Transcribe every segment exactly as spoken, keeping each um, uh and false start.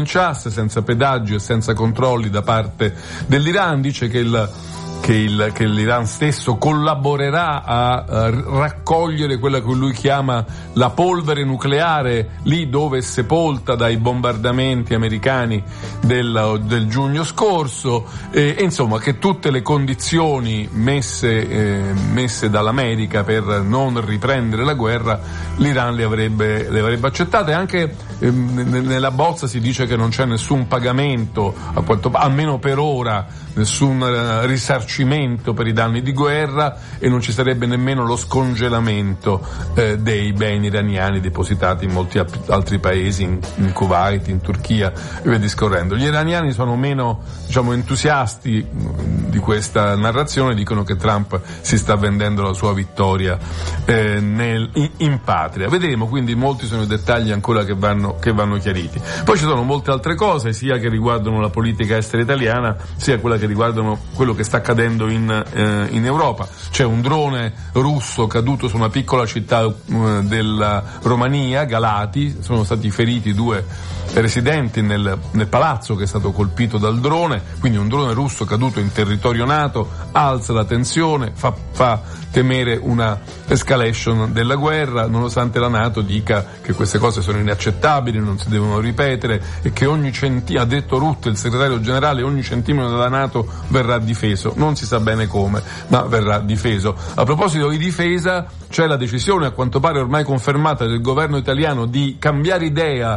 senza pedaggi e senza controlli da parte dell'Iran. Dice che il Che, il, che l'Iran stesso collaborerà a, a raccogliere quella che lui chiama la polvere nucleare lì dove è sepolta dai bombardamenti americani del, del giugno scorso, e, e insomma che tutte le condizioni messe, eh, messe dall'America per non riprendere la guerra l'Iran le avrebbe, le avrebbe accettate. Anche eh, nella bozza si dice che non c'è nessun pagamento, a quanto, almeno per ora, nessun uh, risarcimento per i danni di guerra, e non ci sarebbe nemmeno lo scongelamento eh, dei beni iraniani depositati in molti ap- altri paesi, in, in Kuwait, in Turchia e via discorrendo. Gli iraniani sono meno, diciamo, entusiasti di questa narrazione, dicono che Trump si sta vendendo la sua vittoria eh, nel, in, in patria. Vedremo, quindi molti sono i dettagli ancora che vanno, che vanno chiariti. Poi ci sono molte altre cose, sia che riguardano la politica estera italiana, sia quella che riguardano quello che sta accadendo in, eh, in Europa. C'è un drone russo caduto su una piccola città eh, della Romania, Galati, sono stati feriti due residenti nel, nel palazzo che è stato colpito dal drone, quindi un drone russo caduto in territorio NATO alza la tensione, fa, fa temere una escalation della guerra, nonostante la NATO dica che queste cose sono inaccettabili, non si devono ripetere, e che ogni centimetro, ha detto Rutte, il segretario generale, ogni centimetro della NATO verrà difeso. Non si sa bene come, ma verrà difeso. A proposito di difesa, c'è la decisione, a quanto pare ormai confermata, del governo italiano di cambiare idea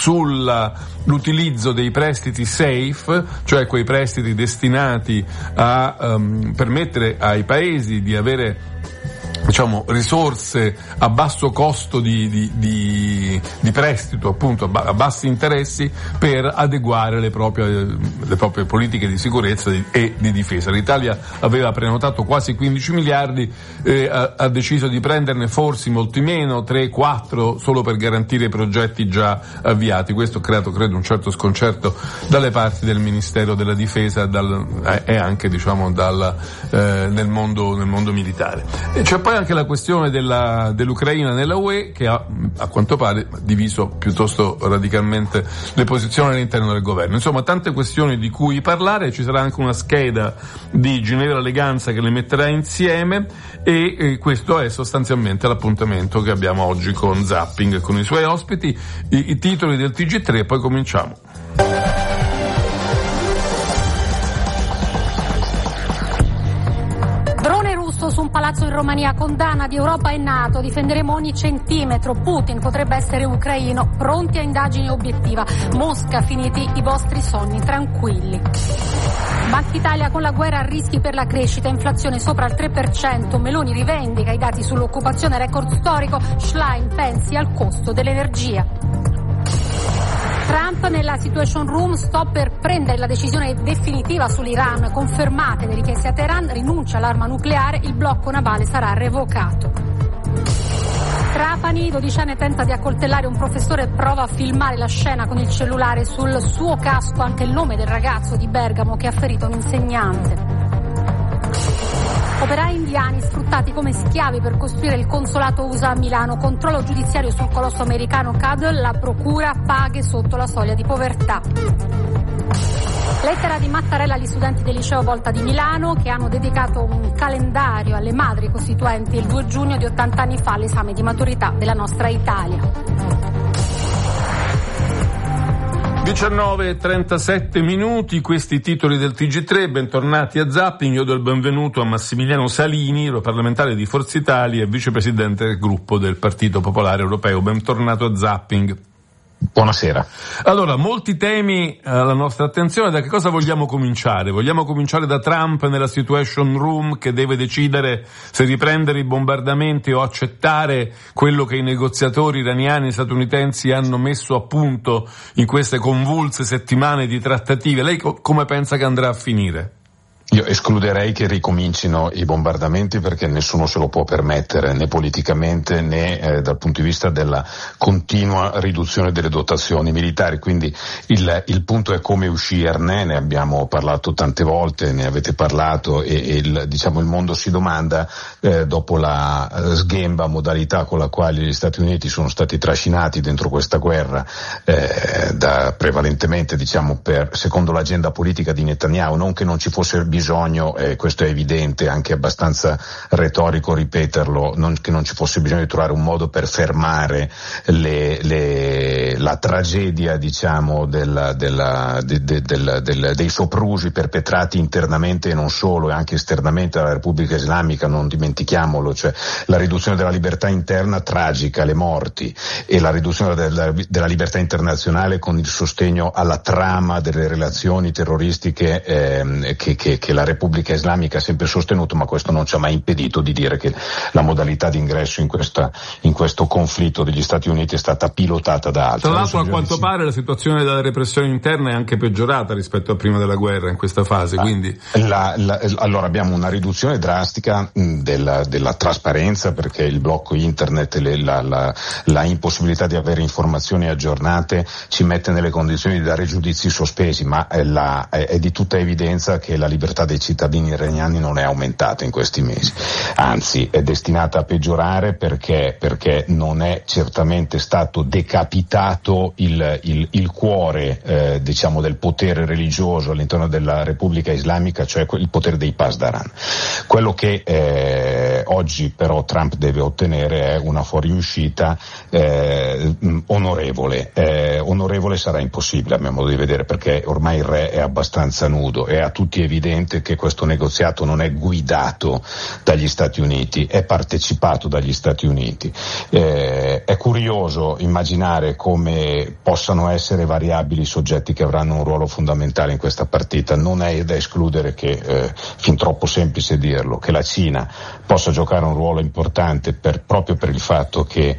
sull'utilizzo dei prestiti safe, cioè quei prestiti destinati a um, permettere ai paesi di avere, diciamo, risorse a basso costo di, di, di, di prestito, appunto a bassi interessi, per adeguare le proprie, le proprie politiche di sicurezza e di difesa. L'Italia aveva prenotato quasi quindici miliardi, eh, ha, ha deciso di prenderne forse molti meno, tre quattro, solo per garantire i progetti già avviati. Questo ha creato, credo, un certo sconcerto dalle parti del Ministero della Difesa dal, eh, e anche, diciamo, dal, eh, nel mondo, nel mondo militare. E c'è poi anche la questione della, dell'Ucraina nella U E, che ha, a quanto pare, diviso piuttosto radicalmente le posizioni all'interno del governo. Insomma, tante questioni di cui parlare. Ci sarà anche una scheda di Ginevra Leganza che le metterà insieme, e eh, questo è sostanzialmente l'appuntamento che abbiamo oggi con Zapping, con i suoi ospiti, i, i titoli del T G tre, e poi cominciamo. Su un palazzo in Romania, condanna di Europa e NATO, difenderemo ogni centimetro, Putin potrebbe essere ucraino, pronti a indagine obiettiva, Mosca, finiti i vostri sogni, tranquilli. Banca Italia, con la guerra a rischi per la crescita, inflazione sopra il tre per cento, Meloni rivendica i dati sull'occupazione, record storico, Schlein pensi al costo dell'energia. Trump nella Situation Room, sto per prendere la decisione definitiva sull'Iran, confermate le richieste a Teheran, rinuncia all'arma nucleare, il blocco navale sarà revocato. Trapani, dodicenne tenta di accoltellare un professore, prova a filmare la scena con il cellulare, sul suo casco anche il nome del ragazzo di Bergamo che ha ferito un insegnante. Operai indiani sfruttati come schiavi per costruire il consolato U S A a Milano, controllo giudiziario sul colosso americano Cadel, la procura paghe sotto la soglia di povertà. Lettera di Mattarella agli studenti del liceo Volta di Milano, che hanno dedicato un calendario alle madri costituenti il due giugno di ottanta anni fa all'esame di maturità della nostra Italia. diciannove e trentasette minuti, questi titoli del T G tre, bentornati a Zapping. Io do il benvenuto a Massimiliano Salini, parlamentare di Forza Italia e vicepresidente del gruppo del Partito Popolare Europeo. Bentornato a Zapping. Buonasera. Allora, molti temi alla nostra attenzione. Da che cosa vogliamo cominciare? Vogliamo cominciare da Trump nella Situation Room, che deve decidere se riprendere i bombardamenti o accettare quello che i negoziatori iraniani e statunitensi hanno messo a punto in queste convulse settimane di trattative. Lei co- come pensa che andrà a finire? Io escluderei che ricomincino i bombardamenti, perché nessuno se lo può permettere, né politicamente né eh, dal punto di vista della continua riduzione delle dotazioni militari. Quindi il, il punto è come uscirne, ne abbiamo parlato tante volte, ne avete parlato, e, e il, diciamo il mondo si domanda, eh, dopo la sghemba modalità con la quale gli Stati Uniti sono stati trascinati dentro questa guerra, eh, da prevalentemente diciamo per secondo l'agenda politica di Netanyahu, non che non ci fosse bisogno, eh, questo è evidente, anche abbastanza retorico ripeterlo, non, che non ci fosse bisogno di trovare un modo per fermare le, le, la tragedia diciamo della, della, de, de, del, del, dei soprusi perpetrati internamente e non solo, e anche esternamente dalla Repubblica Islamica, non dimentichiamolo, cioè la riduzione della libertà interna tragica, le morti, e la riduzione della, della libertà internazionale con il sostegno alla trama delle relazioni terroristiche eh, che, che che la Repubblica Islamica ha sempre sostenuto, ma questo non ci ha mai impedito di dire che la modalità di ingresso in questa in questo conflitto degli Stati Uniti è stata pilotata da altri. Tra l'altro, a quanto pare la situazione della repressione interna è anche peggiorata rispetto a prima della guerra in questa fase, quindi la, la, allora abbiamo una riduzione drastica mh, della, della trasparenza, perché il blocco internet, le, la, la, la impossibilità di avere informazioni aggiornate ci mette nelle condizioni di dare giudizi sospesi, ma è, la, è, è di tutta evidenza che la libertà dei cittadini iraniani non è aumentata in questi mesi, anzi è destinata a peggiorare, perché perché non è certamente stato decapitato il, il, il cuore eh, diciamo del potere religioso all'interno della Repubblica Islamica, cioè il potere dei Pasdaran. Quello che eh, oggi però Trump deve ottenere è una fuoriuscita eh, onorevole. Eh, onorevole sarà impossibile a mio modo di vedere, perché ormai il re è abbastanza nudo, è a tutti evidente che questo negoziato non è guidato dagli Stati Uniti, è partecipato dagli Stati Uniti. Eh, è curioso immaginare come possano essere variabili i soggetti che avranno un ruolo fondamentale in questa partita. Non è da escludere che, eh, fin troppo semplice dirlo, che la Cina possa giocare un ruolo importante per, proprio per il fatto che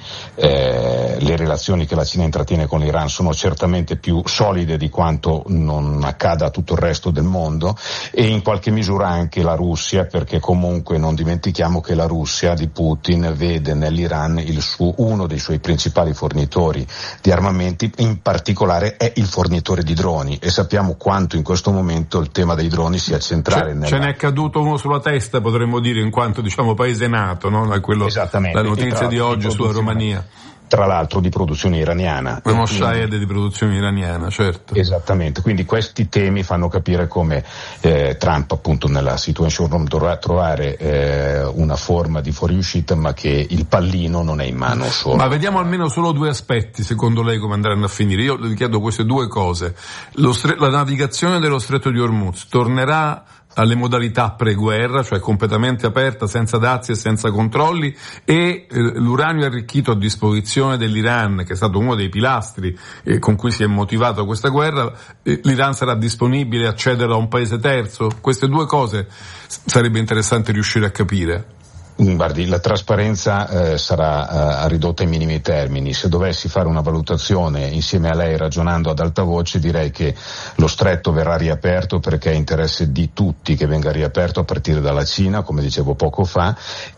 eh, le relazioni che la Cina intrattiene con l'Iran sono certamente più solide di quanto non accada a tutto il resto del mondo, e in qualche misura anche la Russia, perché comunque non dimentichiamo che la Russia di Putin vede nell'Iran il suo, uno dei suoi principali fornitori di armamenti, in particolare è il fornitore di droni, e sappiamo quanto in questo momento il tema dei droni sia centrale. Ce, nella... ce n'è caduto uno sulla testa, potremmo dire, in quanto diciamo paese nato, no? Quello, esattamente, la notizia di oggi sulla Romania. Tra l'altro di produzione iraniana. Uno Shahed di produzione iraniana, certo. Esattamente, quindi questi temi fanno capire come eh, Trump appunto nella situation room dovrà trovare eh, una forma di fuoriuscita, ma che il pallino non è in mano solo. Ma vediamo almeno solo due aspetti, secondo lei, come andranno a finire. Io le chiedo queste due cose. Lo stre- la navigazione dello Stretto di Hormuz tornerà alle modalità pre-guerra, cioè completamente aperta, senza dazi e senza controlli, e eh, l'uranio arricchito a disposizione dell'Iran, che è stato uno dei pilastri eh, con cui si è motivata questa guerra, eh, l'Iran sarà disponibile a cedere a un paese terzo? Queste due cose sarebbe interessante riuscire a capire. Guardi, la trasparenza eh, sarà eh, ridotta ai minimi termini. Se dovessi fare una valutazione insieme a lei ragionando ad alta voce, direi che lo stretto verrà riaperto perché è interesse di tutti che venga riaperto, a partire dalla Cina, come dicevo poco fa,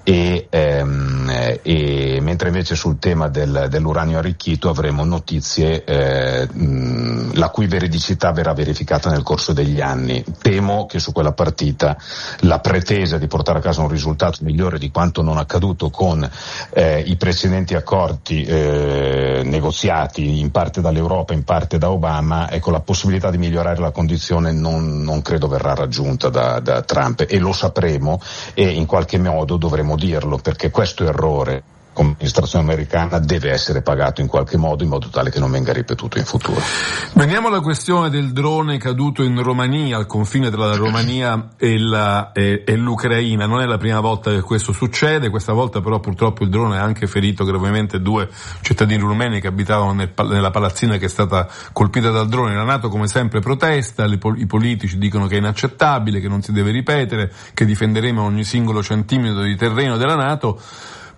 e, ehm, e mentre invece sul tema del, dell'uranio arricchito avremo notizie eh, mh, la cui veridicità verrà verificata nel corso degli anni. Temo che su quella partita la pretesa di portare a casa un risultato migliore di quanto non accaduto con eh, i precedenti accordi eh, negoziati in parte dall'Europa, in parte da Obama, ecco, la possibilità di migliorare la condizione non, non credo verrà raggiunta da, da Trump, e lo sapremo e in qualche modo dovremo dirlo, perché questo errore come amministrazione americana deve essere pagato in qualche modo, in modo tale che non venga ripetuto in futuro. Veniamo alla questione del drone caduto in Romania, al confine tra la Romania e, la, e, e l'Ucraina. Non è la prima volta che questo succede, questa volta però purtroppo il drone ha anche ferito gravemente due cittadini rumeni che abitavano nel, nella palazzina che è stata colpita dal drone. La NATO come sempre protesta, le, i politici dicono che è inaccettabile, che non si deve ripetere, che difenderemo ogni singolo centimetro di terreno della NATO.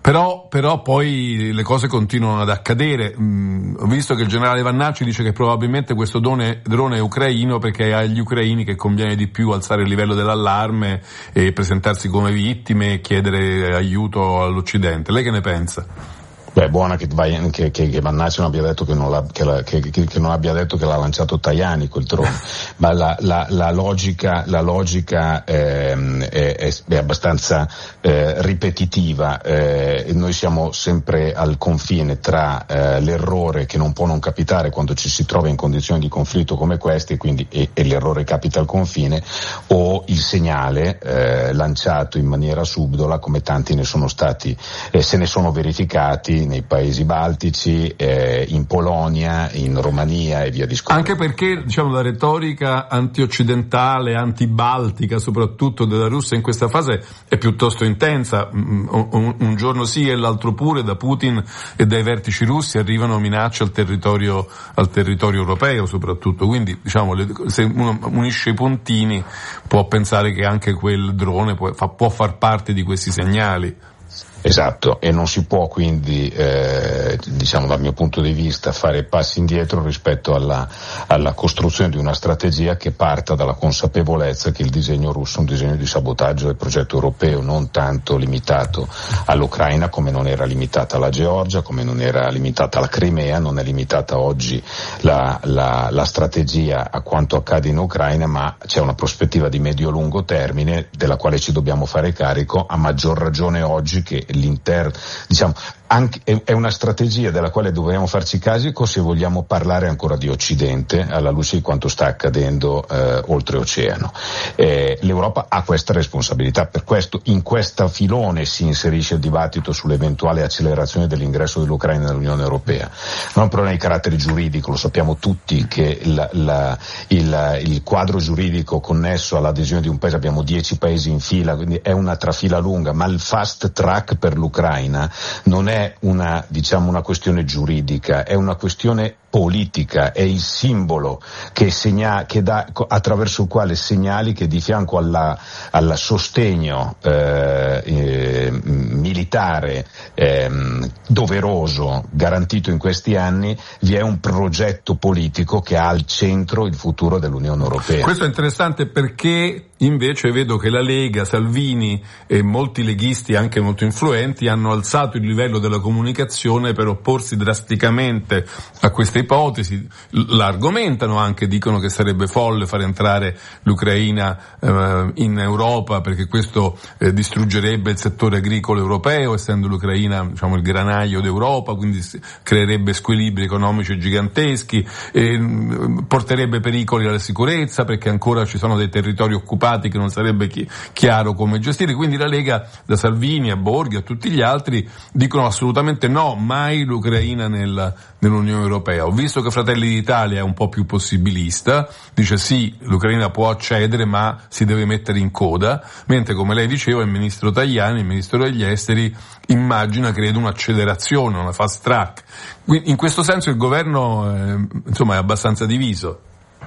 Però, però poi le cose continuano ad accadere. Mm, ho visto che il generale Vannacci dice che probabilmente questo drone, drone è ucraino perché è agli ucraini che conviene di più alzare il livello dell'allarme e presentarsi come vittime e chiedere aiuto all'Occidente. Lei che ne pensa? Beh, è buona che, che, che, che Vannacci non abbia detto che non, la, che, la, che, che, che non abbia detto che l'ha lanciato Tajani quel drone, ma la, la, la logica, la logica ehm, è, è, è abbastanza eh, ripetitiva. Eh, noi siamo sempre al confine tra eh, l'errore che non può non capitare quando ci si trova in condizioni di conflitto come queste, quindi e, e l'errore capita al confine, o il segnale eh, lanciato in maniera subdola, come tanti ne sono stati, eh, se ne sono verificati nei paesi baltici, eh, in Polonia, in Romania e via discorrendo. Anche perché, diciamo, la retorica anti-occidentale, anti-baltica soprattutto della Russia in questa fase è piuttosto intensa. Un, un, un giorno sì e l'altro pure da Putin e dai vertici russi arrivano minacce al territorio, al territorio europeo soprattutto. Quindi, diciamo, le, se uno unisce i puntini può pensare che anche quel drone può, fa, può far parte di questi segnali. Esatto, e non si può quindi, eh, diciamo dal mio punto di vista, fare passi indietro rispetto alla, alla costruzione di una strategia che parta dalla consapevolezza che il disegno russo è un disegno di sabotaggio del progetto europeo, non tanto limitato all'Ucraina come non era limitata alla Georgia, come non era limitata alla Crimea, non è limitata oggi la, la, la strategia a quanto accade in Ucraina, ma c'è una prospettiva di medio-lungo termine della quale ci dobbiamo fare carico, a maggior ragione oggi che l'inter, diciamo, anche, è, è una strategia della quale dobbiamo farci carico se vogliamo parlare ancora di Occidente alla luce di quanto sta accadendo eh, oltreoceano. Eh, L'Europa ha questa responsabilità, per questo in questa filone si inserisce il dibattito sull'eventuale accelerazione dell'ingresso dell'Ucraina nell'Unione Europea. Non è un problema di carattere giuridico, lo sappiamo tutti che la, la, il, il quadro giuridico connesso all'adesione di un paese, abbiamo dieci paesi in fila, quindi è una trafila lunga, ma il fast track per l'Ucraina non è una, diciamo, una questione giuridica, è una questione politica, è il simbolo che segna, che dà, attraverso il quale segnali che di fianco alla, al sostegno eh, eh, militare eh, doveroso garantito in questi anni vi è un progetto politico che ha al centro il futuro dell'Unione Europea. Questo è interessante perché invece vedo che la Lega, Salvini e molti leghisti anche molto influenti hanno alzato il livello della comunicazione per opporsi drasticamente a questa ipotesi, la argomentano anche, dicono che sarebbe folle far entrare l'Ucraina eh, in Europa perché questo eh, distruggerebbe il settore agricolo europeo, essendo l'Ucraina, diciamo, il granaio d'Europa, quindi creerebbe squilibri economici giganteschi, eh, porterebbe pericoli alla sicurezza perché ancora ci sono dei territori occupati che non sarebbe chi- chiaro come gestire. Quindi la Lega, da Salvini a Borghi a tutti gli altri, dicono assolutamente no, mai l'Ucraina nel, nell'Unione Europea. Ho visto che Fratelli d'Italia è un po' più possibilista, dice sì, l'Ucraina può accedere ma si deve mettere in coda, mentre, come lei diceva, il ministro Tajani, il ministro degli esteri, immagina, credo, un'accelerazione, una fast track. In questo senso il governo eh, insomma è abbastanza diviso.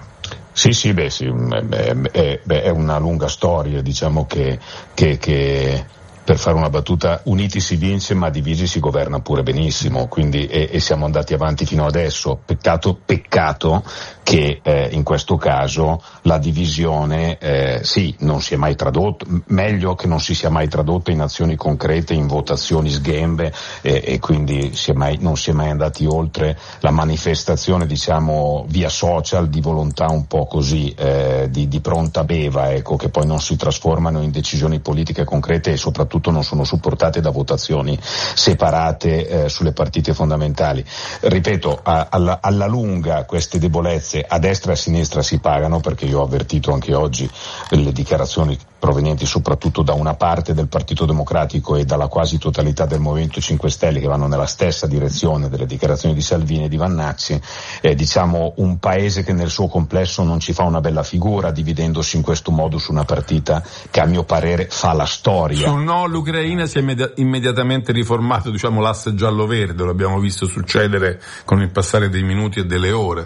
Sì, sì, beh, sì, è, è, è una lunga storia, diciamo che, che, che per fare una battuta, uniti si vince ma divisi si governa pure benissimo, quindi e, e siamo andati avanti fino adesso. Peccato, peccato che eh, in questo caso la divisione eh, sì, non si è mai tradotto, meglio che non si sia mai tradotta in azioni concrete, in votazioni sghembe eh, e quindi si è mai, non si è mai andati oltre la manifestazione, diciamo, via social di volontà un po' così eh, di, di pronta beva, ecco, che poi non si trasformano in decisioni politiche concrete e soprattutto non sono supportate da votazioni separate eh, sulle partite fondamentali. Ripeto, a, alla, alla lunga queste debolezze a destra e a sinistra si pagano, perché io ho avvertito anche oggi le dichiarazioni provenienti soprattutto da una parte del Partito Democratico e dalla quasi totalità del Movimento cinque Stelle che vanno nella stessa direzione delle dichiarazioni di Salvini e di Vannacci, eh, diciamo un paese che nel suo complesso non ci fa una bella figura dividendosi in questo modo su una partita che a mio parere fa la storia. Sul no l'Ucraina si è immedi- immediatamente riformato, diciamo, l'asse giallo-verde, lo abbiamo visto succedere con il passare dei minuti e delle ore.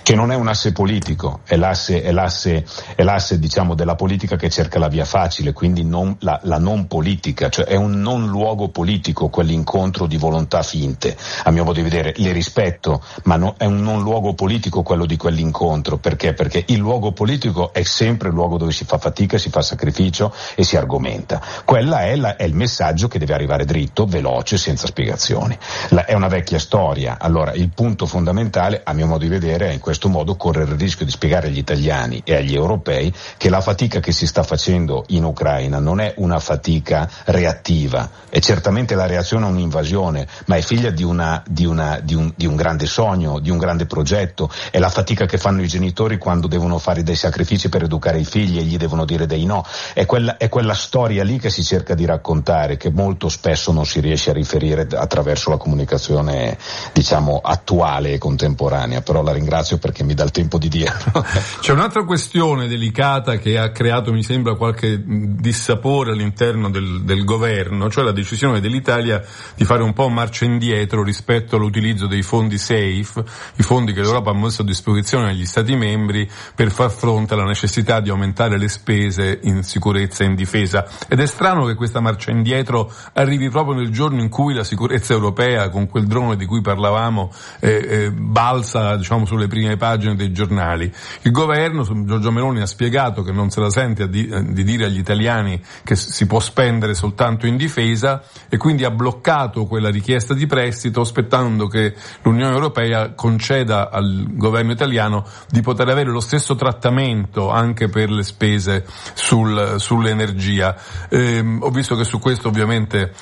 che non è un asse politico, è l'asse, è l'asse, è l'asse diciamo della politica che cerca la via facile, quindi non, la, la non politica, cioè è un non luogo politico quell'incontro di volontà finte, a mio modo di vedere, le rispetto, ma no, è un non luogo politico quello di quell'incontro, perché? Perché il luogo politico è sempre il luogo dove si fa fatica, si fa sacrificio e si argomenta, quella è, la, è il messaggio che deve arrivare dritto, veloce, senza spiegazioni, la, è una vecchia storia. Allora il punto fondamentale, a mio modo di vedere, è in questo modo correre il rischio di spiegare agli italiani e agli europei che la fatica che si sta facendo in Ucraina non è una fatica reattiva, è certamente la reazione a un'invasione, ma è figlia di una, di una, di un, di un grande sogno, di un grande progetto, è la fatica che fanno i genitori quando devono fare dei sacrifici per educare i figli e gli devono dire dei no, è quella, è quella storia lì che si cerca di raccontare, che molto spesso non si riesce a riferire attraverso la comunicazione, diciamo, attuale e contemporanea, però la ringrazio perché mi dà il tempo di dirlo. C'è un'altra questione delicata che ha creato, mi sembra, qualche dissapore all'interno del, del governo, cioè la decisione dell'Italia di fare un po' marcia indietro rispetto all'utilizzo dei fondi SAFE, i fondi che l'Europa ha messo a disposizione agli Stati membri per far fronte alla necessità di aumentare le spese in sicurezza e in difesa. Ed è strano che questa marcia indietro arrivi proprio nel giorno in cui la sicurezza europea, con quel drone di cui parlavamo, eh, eh, balza, diciamo, sulle prime pagine dei giornali. Il governo, Giorgia Meloni, ha spiegato che non se la sente di, di dire agli italiani che si può spendere soltanto in difesa e quindi ha bloccato quella richiesta di prestito aspettando che l'Unione Europea conceda al governo italiano di poter avere lo stesso trattamento anche per le spese sul, sull'energia. Eh, ho visto che su questo ovviamente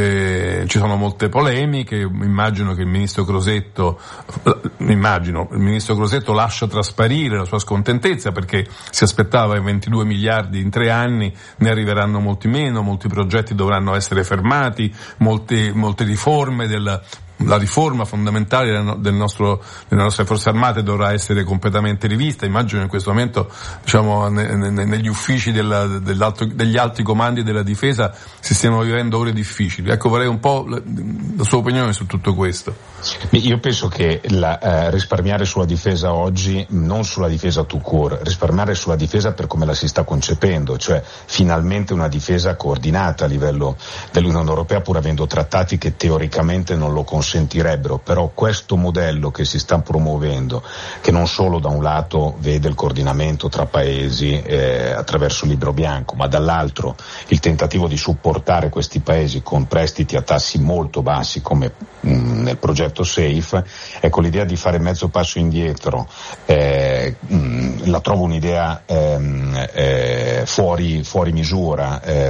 eh, ci sono molte polemiche, immagino che il ministro Crosetto, immagino, il ministro Crosetto lascia trasparire la sua scontentezza perché si aspettava i ventidue miliardi in tre anni, ne arriveranno molti meno, molti progetti dovranno essere fermati, molte, molte riforme del la riforma fondamentale del nostro, delle nostre forze armate dovrà essere completamente rivista. Immagino in questo momento, diciamo, ne, ne, negli uffici della, dell'alto, degli alti comandi della difesa si stiano vivendo ore difficili. Ecco, vorrei un po' la, la sua opinione su tutto questo. Io penso che la, eh, risparmiare sulla difesa oggi, non sulla difesa tout court, risparmiare sulla difesa per come la si sta concependo, cioè finalmente una difesa coordinata a livello dell'Unione Europea, pur avendo trattati che teoricamente non lo consentirebbero, però questo modello che si sta promuovendo, che non solo da un lato vede il coordinamento tra paesi eh, attraverso il libro bianco, ma dall'altro il tentativo di supportare questi paesi con prestiti a tassi molto bassi come mh, nel progetto SAFE, ecco, l'idea di fare mezzo passo indietro eh, mh, la trovo un'idea eh, eh, fuori, fuori misura, eh,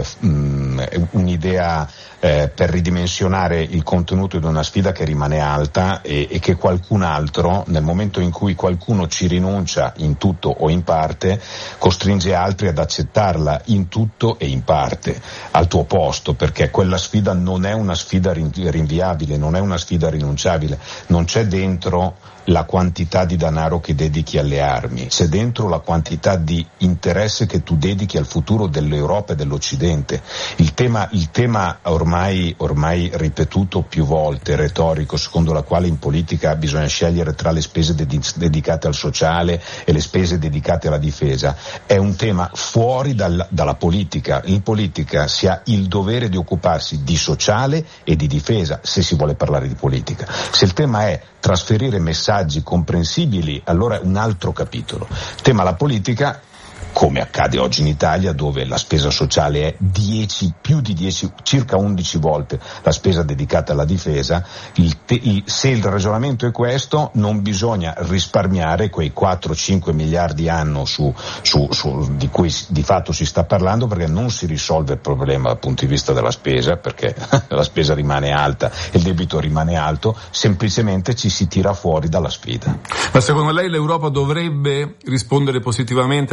mh, un'idea eh, per ridimensionare il contenuto di una sfida che rimane alta e, e che qualcun altro, nel momento in cui qualcuno ci rinuncia in tutto o in parte, costringe altri ad accettarla in tutto e in parte al tuo posto, perché quella sfida non è una sfida rinviabile, non è una sfida rinunciabile, non c'è dentro la quantità di denaro che dedichi alle armi, c'è dentro la quantità di interesse che tu dedichi al futuro dell'Europa e dell'Occidente. Il tema, il tema ormai, ormai ripetuto più volte, retorico, secondo la quale in politica bisogna scegliere tra le spese ded- dedicate al sociale e le spese dedicate alla difesa, è un tema fuori dal, dalla politica. In politica si ha il dovere di occuparsi di sociale e di difesa, se si vuole parlare di politica. Se il tema è trasferire messaggi comprensibili, allora è un altro capitolo. Il tema la politica, come accade oggi in Italia, dove la spesa sociale è dieci, più di dieci, circa undici volte la spesa dedicata alla difesa. Il te, il, se il ragionamento è questo, non bisogna risparmiare quei quattro cinque miliardi anno su, su, su, di cui di fatto si sta parlando, perché non si risolve il problema dal punto di vista della spesa, perché la spesa rimane alta e il debito rimane alto, semplicemente ci si tira fuori dalla sfida. Ma secondo lei l'Europa dovrebbe rispondere positivamente alla richiesta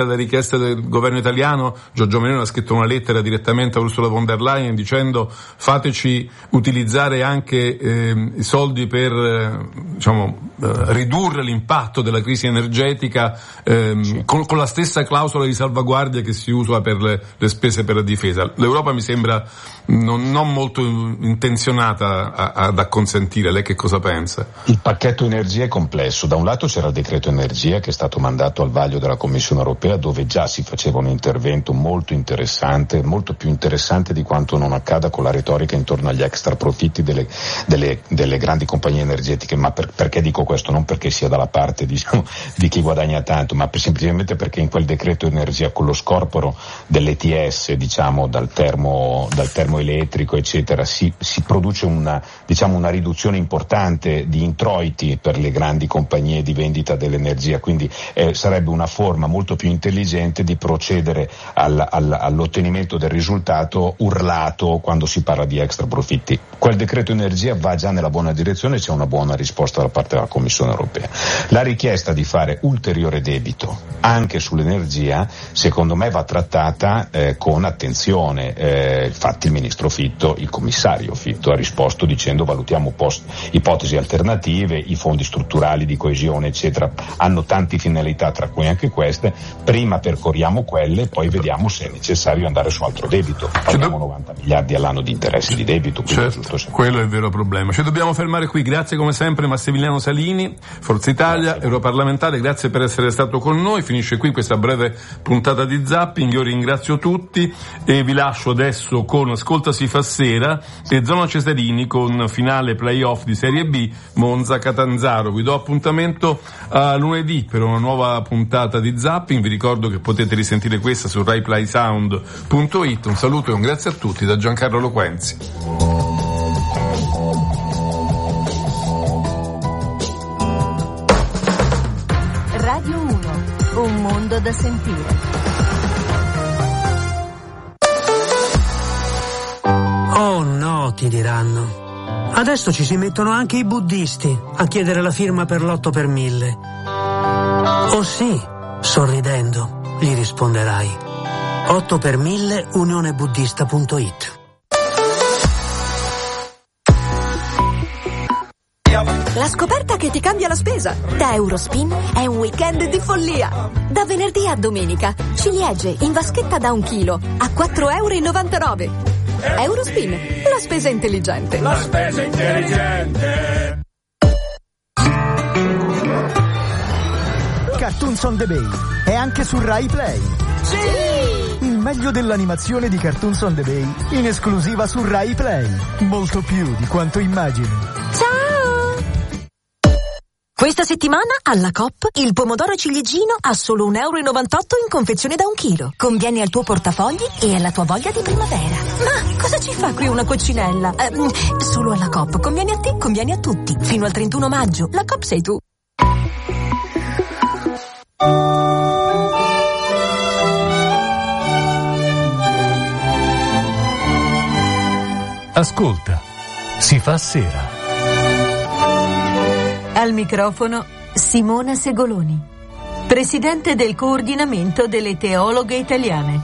testa del governo italiano, Giorgio Meloni ha scritto una lettera direttamente a Ursula von der Leyen dicendo fateci utilizzare anche eh, i soldi per eh, diciamo eh, ridurre l'impatto della crisi energetica ehm, sì. con, con la stessa clausola di salvaguardia che si usa per le, le spese per la difesa. L'Europa mi sembra non, non molto intenzionata a, ad acconsentire. Lei che cosa pensa? Il pacchetto energia è complesso. Da un lato c'era il decreto energia che è stato mandato al vaglio della Commissione europea, dove già si faceva un intervento molto interessante, molto più interessante di quanto non accada con la retorica intorno agli extra profitti delle, delle, delle grandi compagnie energetiche. Ma per, perché dico questo? Non perché sia dalla parte diciamo, di chi guadagna tanto, ma per, semplicemente perché in quel decreto energia, con lo scorporo dell'E T S, diciamo dal termo, dal termoelettrico eccetera, si, si produce una, diciamo, una riduzione importante di introiti per le grandi compagnie di vendita dell'energia, quindi eh, sarebbe una forma molto più intelligente di procedere al, al, all'ottenimento del risultato urlato quando si parla di extra profitti. Quel decreto energia va già nella buona direzione, c'è una buona risposta da parte della Commissione europea. La richiesta di fare ulteriore debito anche sull'energia secondo me va trattata eh, con attenzione. Eh, infatti il ministro Fitto, il commissario Fitto ha risposto dicendo valutiamo post, ipotesi alternative, i fondi strutturali di coesione eccetera hanno tante finalità, tra cui anche queste, prima percorriamo quelle, poi vediamo se è necessario andare su altro debito. Abbiamo novanta miliardi all'anno di interessi di debito, certo, è giusto, quello è il vero problema. Ci dobbiamo fermare qui. Grazie come sempre Massimiliano Salini, Forza Italia, grazie. Europarlamentare, grazie per essere stato con noi. Finisce qui questa breve puntata di Zapping, io ringrazio tutti e vi lascio adesso con Ascolta si fa sera e Zona Cesarini con finale playoff di Serie B Monza-Catanzaro. Vi do appuntamento a lunedì per una nuova puntata di Zapping. Vi ricordo che potete risentire questa su rai play sound punto it. Un saluto e un grazie a tutti da Giancarlo Loquenzi. Radio uno, un mondo da sentire. Oh no, ti diranno. Adesso ci si mettono anche i buddisti a chiedere la firma per l'otto per mille. Oh sì, sorridendo, gli risponderai. otto per mille unione buddista punto it. La scoperta che ti cambia la spesa. Da Eurospin è un weekend di follia. Da venerdì a domenica, ciliegie in vaschetta da un chilo a quattro e novantanove euro. Eurospin, la spesa intelligente. La spesa intelligente. Cartoons on the Bay è anche su Rai Play. Sì! Il meglio dell'animazione di Cartoons on the Bay in esclusiva su Rai Play. Molto più di quanto immagini. Ciao! Questa settimana alla Coop il pomodoro ciliegino a solo un euro e novantotto in confezione da un chilo. Conviene al tuo portafogli e alla tua voglia di primavera. Ma cosa ci fa qui una coccinella? Eh, solo alla Coop. Conviene a te, conviene a tutti. Fino al trentuno maggio. La Coop sei tu. Ascolta, si fa sera. Al microfono Simona Segoloni, presidente del coordinamento delle teologhe italiane.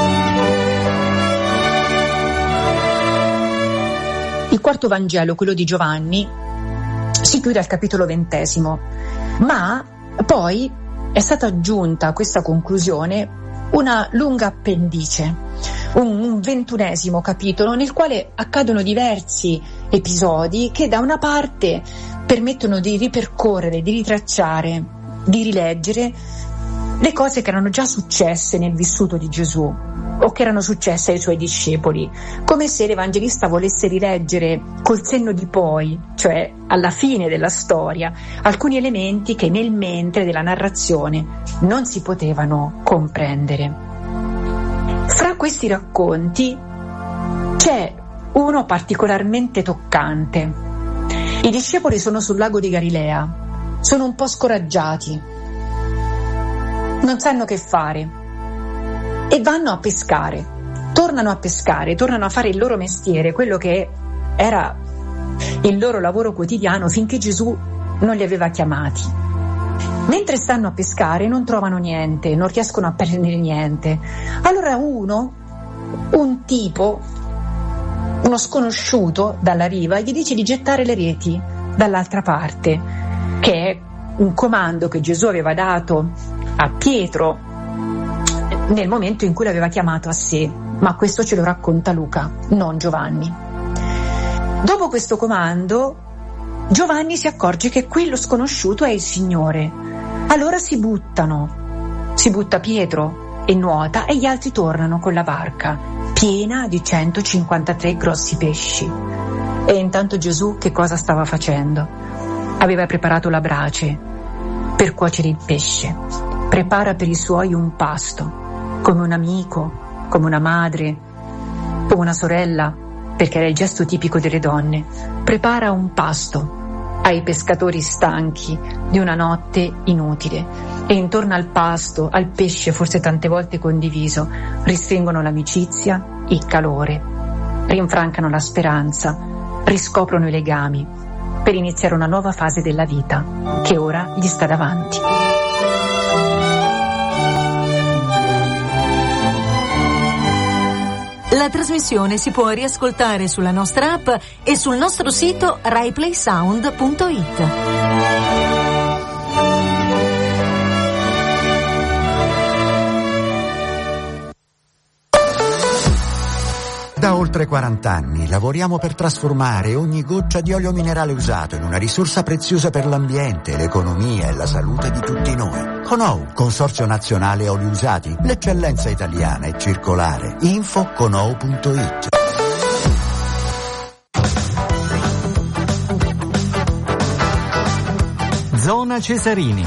Il quarto Vangelo, quello di Giovanni, si chiude al capitolo ventesimo, ma poi è stata aggiunta a questa conclusione una lunga appendice, un, un ventunesimo capitolo nel quale accadono diversi episodi che da una parte permettono di ripercorrere, di ritracciare, di rileggere le cose che erano già successe nel vissuto di Gesù o che erano successe ai suoi discepoli, come se l'Evangelista volesse rileggere col senno di poi, cioè alla fine della storia, alcuni elementi che nel mentre della narrazione non si potevano comprendere. Fra questi racconti c'è uno particolarmente toccante. I discepoli sono sul lago di Galilea, sono un po' scoraggiati, non sanno che fare e vanno a pescare, tornano a pescare, tornano a fare il loro mestiere, quello che era il loro lavoro quotidiano finché Gesù non li aveva chiamati. Mentre stanno a pescare non trovano niente, non riescono a prendere niente. Allora uno, un tipo, uno sconosciuto dalla riva, gli dice di gettare le reti dall'altra parte, che è un comando che Gesù aveva dato a Pietro nel momento in cui l'aveva chiamato a sé, ma questo ce lo racconta Luca, non Giovanni. Dopo questo comando Giovanni si accorge che quello sconosciuto è il Signore. Allora si buttano, si butta Pietro e nuota, e gli altri tornano con la barca piena di centocinquantatré grossi pesci. E intanto Gesù che cosa stava facendo? Aveva preparato la brace per cuocere il pesce. Prepara per i suoi un pasto, come un amico, come una madre, come una sorella, perché era il gesto tipico delle donne. Prepara un pasto ai pescatori stanchi di una notte inutile, e intorno al pasto, al pesce forse tante volte condiviso, ristringono l'amicizia, il calore, rinfrancano la speranza, riscoprono i legami per iniziare una nuova fase della vita che ora gli sta davanti. La trasmissione si può riascoltare sulla nostra app e sul nostro sito rai play sound punto it. Da oltre quaranta anni lavoriamo per trasformare ogni goccia di olio minerale usato in una risorsa preziosa per l'ambiente, l'economia e la salute di tutti noi. Conou, Consorzio Nazionale Oli Usati, l'eccellenza italiana e circolare. Info conou punto it. Zona Cesarini.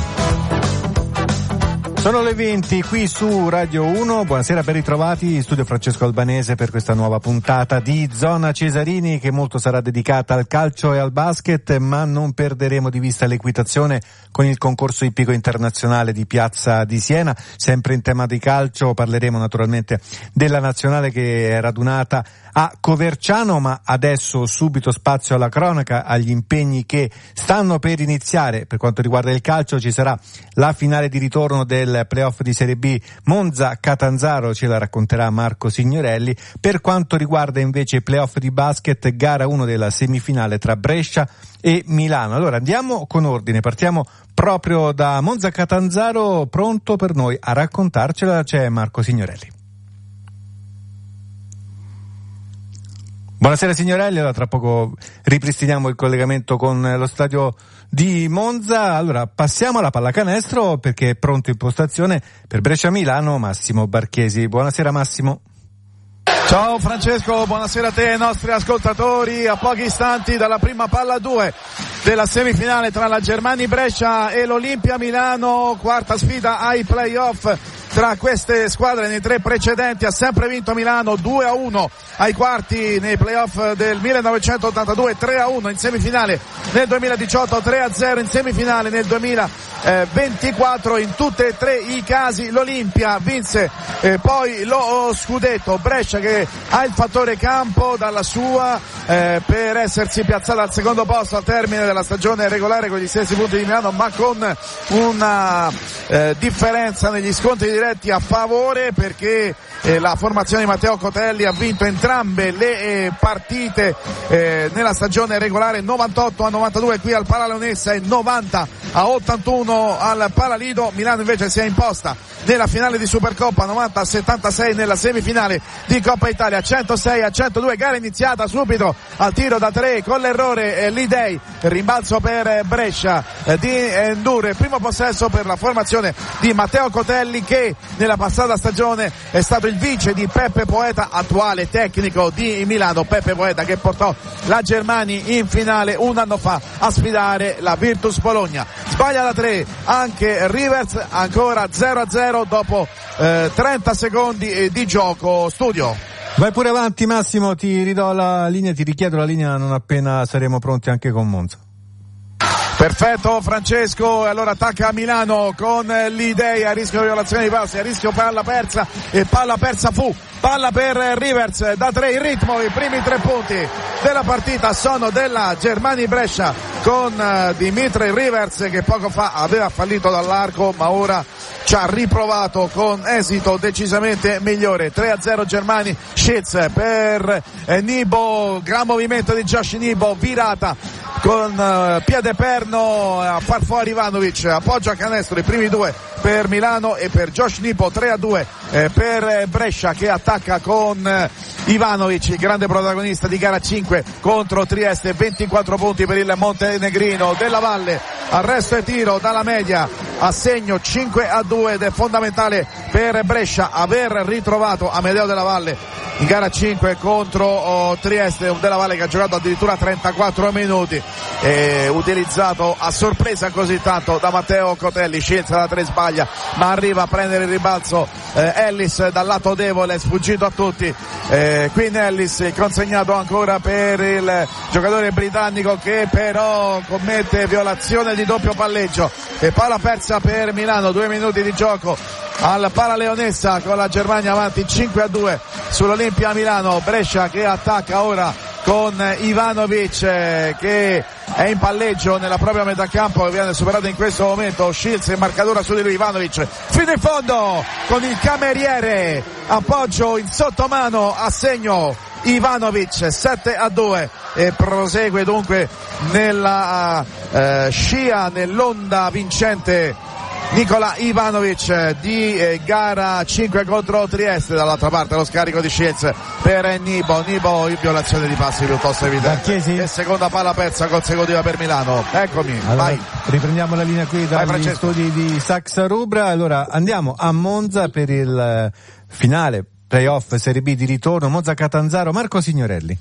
Sono le venti qui su Radio uno, buonasera, ben ritrovati in studio Francesco Albanese per questa nuova puntata di Zona Cesarini, che molto sarà dedicata al calcio e al basket, ma non perderemo di vista l'equitazione con il concorso ippico internazionale di Piazza di Siena. Sempre in tema di calcio parleremo naturalmente della nazionale che è radunata a Coverciano, ma adesso subito spazio alla cronaca, agli impegni che stanno per iniziare. Per quanto riguarda il calcio ci sarà la finale di ritorno del playoff di Serie B Monza-Catanzaro, ce la racconterà Marco Signorelli. Per quanto riguarda invece i playoff di basket, gara uno della semifinale tra Brescia e Milano. Allora andiamo con ordine, partiamo proprio da Monza-Catanzaro. Pronto per noi a raccontarcela c'è Marco Signorelli. Buonasera Signorelli, allora tra poco ripristiniamo il collegamento con lo stadio di Monza. Allora passiamo alla pallacanestro perché è pronto in postazione per Brescia-Milano Massimo Barchesi. Buonasera Massimo. Ciao Francesco, buonasera a te e ai nostri ascoltatori. A pochi istanti dalla prima palla due della semifinale tra la Germani Brescia e l'Olimpia Milano, quarta sfida ai playoff tra queste squadre. Nei tre precedenti ha sempre vinto Milano due a uno ai quarti nei playoff del millenovecentottantadue, tre a uno in semifinale nel duemiladiciotto, tre a zero in semifinale nel duemilaventiquattro. In tutti e tre i casi l'Olimpia vinse eh, poi lo scudetto. Brescia che ha il fattore campo dalla sua eh, per essersi piazzata al secondo posto al termine della stagione regolare con gli stessi punti di Milano, ma con una eh, differenza negli scontri diretti a favore, perché eh, la formazione di Matteo Cotelli ha vinto entrambe le eh, partite eh, nella stagione regolare, novantotto a novantadue qui al Paraleonessa e novanta a ottantuno al Palalido. Milano invece si è imposta nella finale di Supercoppa novanta a settantasei, nella semifinale di Coppa Italia centosei a centodue. Gara iniziata subito al tiro da tre con l'errore eh, Lidei, rimbalzo per eh, Brescia eh, di Endure, primo possesso per la formazione di Matteo Cotelli, che nella passata stagione è stato il vice di Peppe Poeta, attuale tecnico di Milano. Peppe Poeta che portò la Germani in finale un anno fa a sfidare la Virtus Bologna. Sbaglia da tre anche Rivers, ancora zero a zero dopo eh, trenta secondi di gioco. Studio. Vai pure avanti Massimo, ti ridò la linea, ti richiedo la linea non appena saremo pronti anche con Monza. Perfetto Francesco, e allora attacca a Milano con l'idea, a rischio di violazione di passi, a rischio palla persa e palla persa fu, palla per Rivers, da tre in ritmo, i primi tre punti della partita sono della Germani Brescia con Dimitri Rivers che poco fa aveva fallito dall'arco ma ora ci ha riprovato con esito decisamente migliore. Tre a zero Germani, Schitz per Nibo, gran movimento di Josh Nibo, virata con uh, piede perno a far fuori Ivanovic, appoggio a canestro, i primi due per Milano e per Josh Nibo, tre a due eh, per Brescia che attacca con eh, Ivanovic, il grande protagonista di gara cinque contro Trieste, ventiquattro punti per il montenegrino. Della Valle, arresto e tiro dalla media, assegno cinque a due ed è fondamentale per Brescia aver ritrovato Amedeo Della Valle in gara cinque contro oh, Trieste, un Della Valle che ha giocato addirittura trentaquattro minuti, eh, utilizzato a sorpresa così tanto da Matteo Cotelli. Scienza da tre sbaglia ma arriva a prendere il ribalzo eh, Ellis dal lato debole, sfuggito a tutti, eh, Quinn Ellis consegnato ancora per il giocatore britannico che però commette violazione di doppio palleggio e palla persa per Milano. Due minuti di gioco al Paraleonessa con la Germania avanti cinque a due sull'Olimpia Milano. Brescia che attacca ora con Ivanovic che è in palleggio nella propria metà campo e viene superato in questo momento. Shields in marcatura su di lui, Ivanovic fino in fondo con il cameriere, appoggio in sottomano, assegno Ivanovic, sette a due e prosegue dunque nella eh, scia, nell'onda vincente Nikola Ivanovic di eh, gara cinque contro Trieste. Dall'altra parte lo scarico di Scienz per Nibo, Nibo in violazione di passi piuttosto evidente e seconda palla persa consecutiva per Milano. Eccomi, allora, vai. Riprendiamo la linea qui dagli vai, studi di Saxa Rubra. Allora andiamo a Monza per il finale playoff Serie B di ritorno, Monza Catanzaro. Marco Signorelli.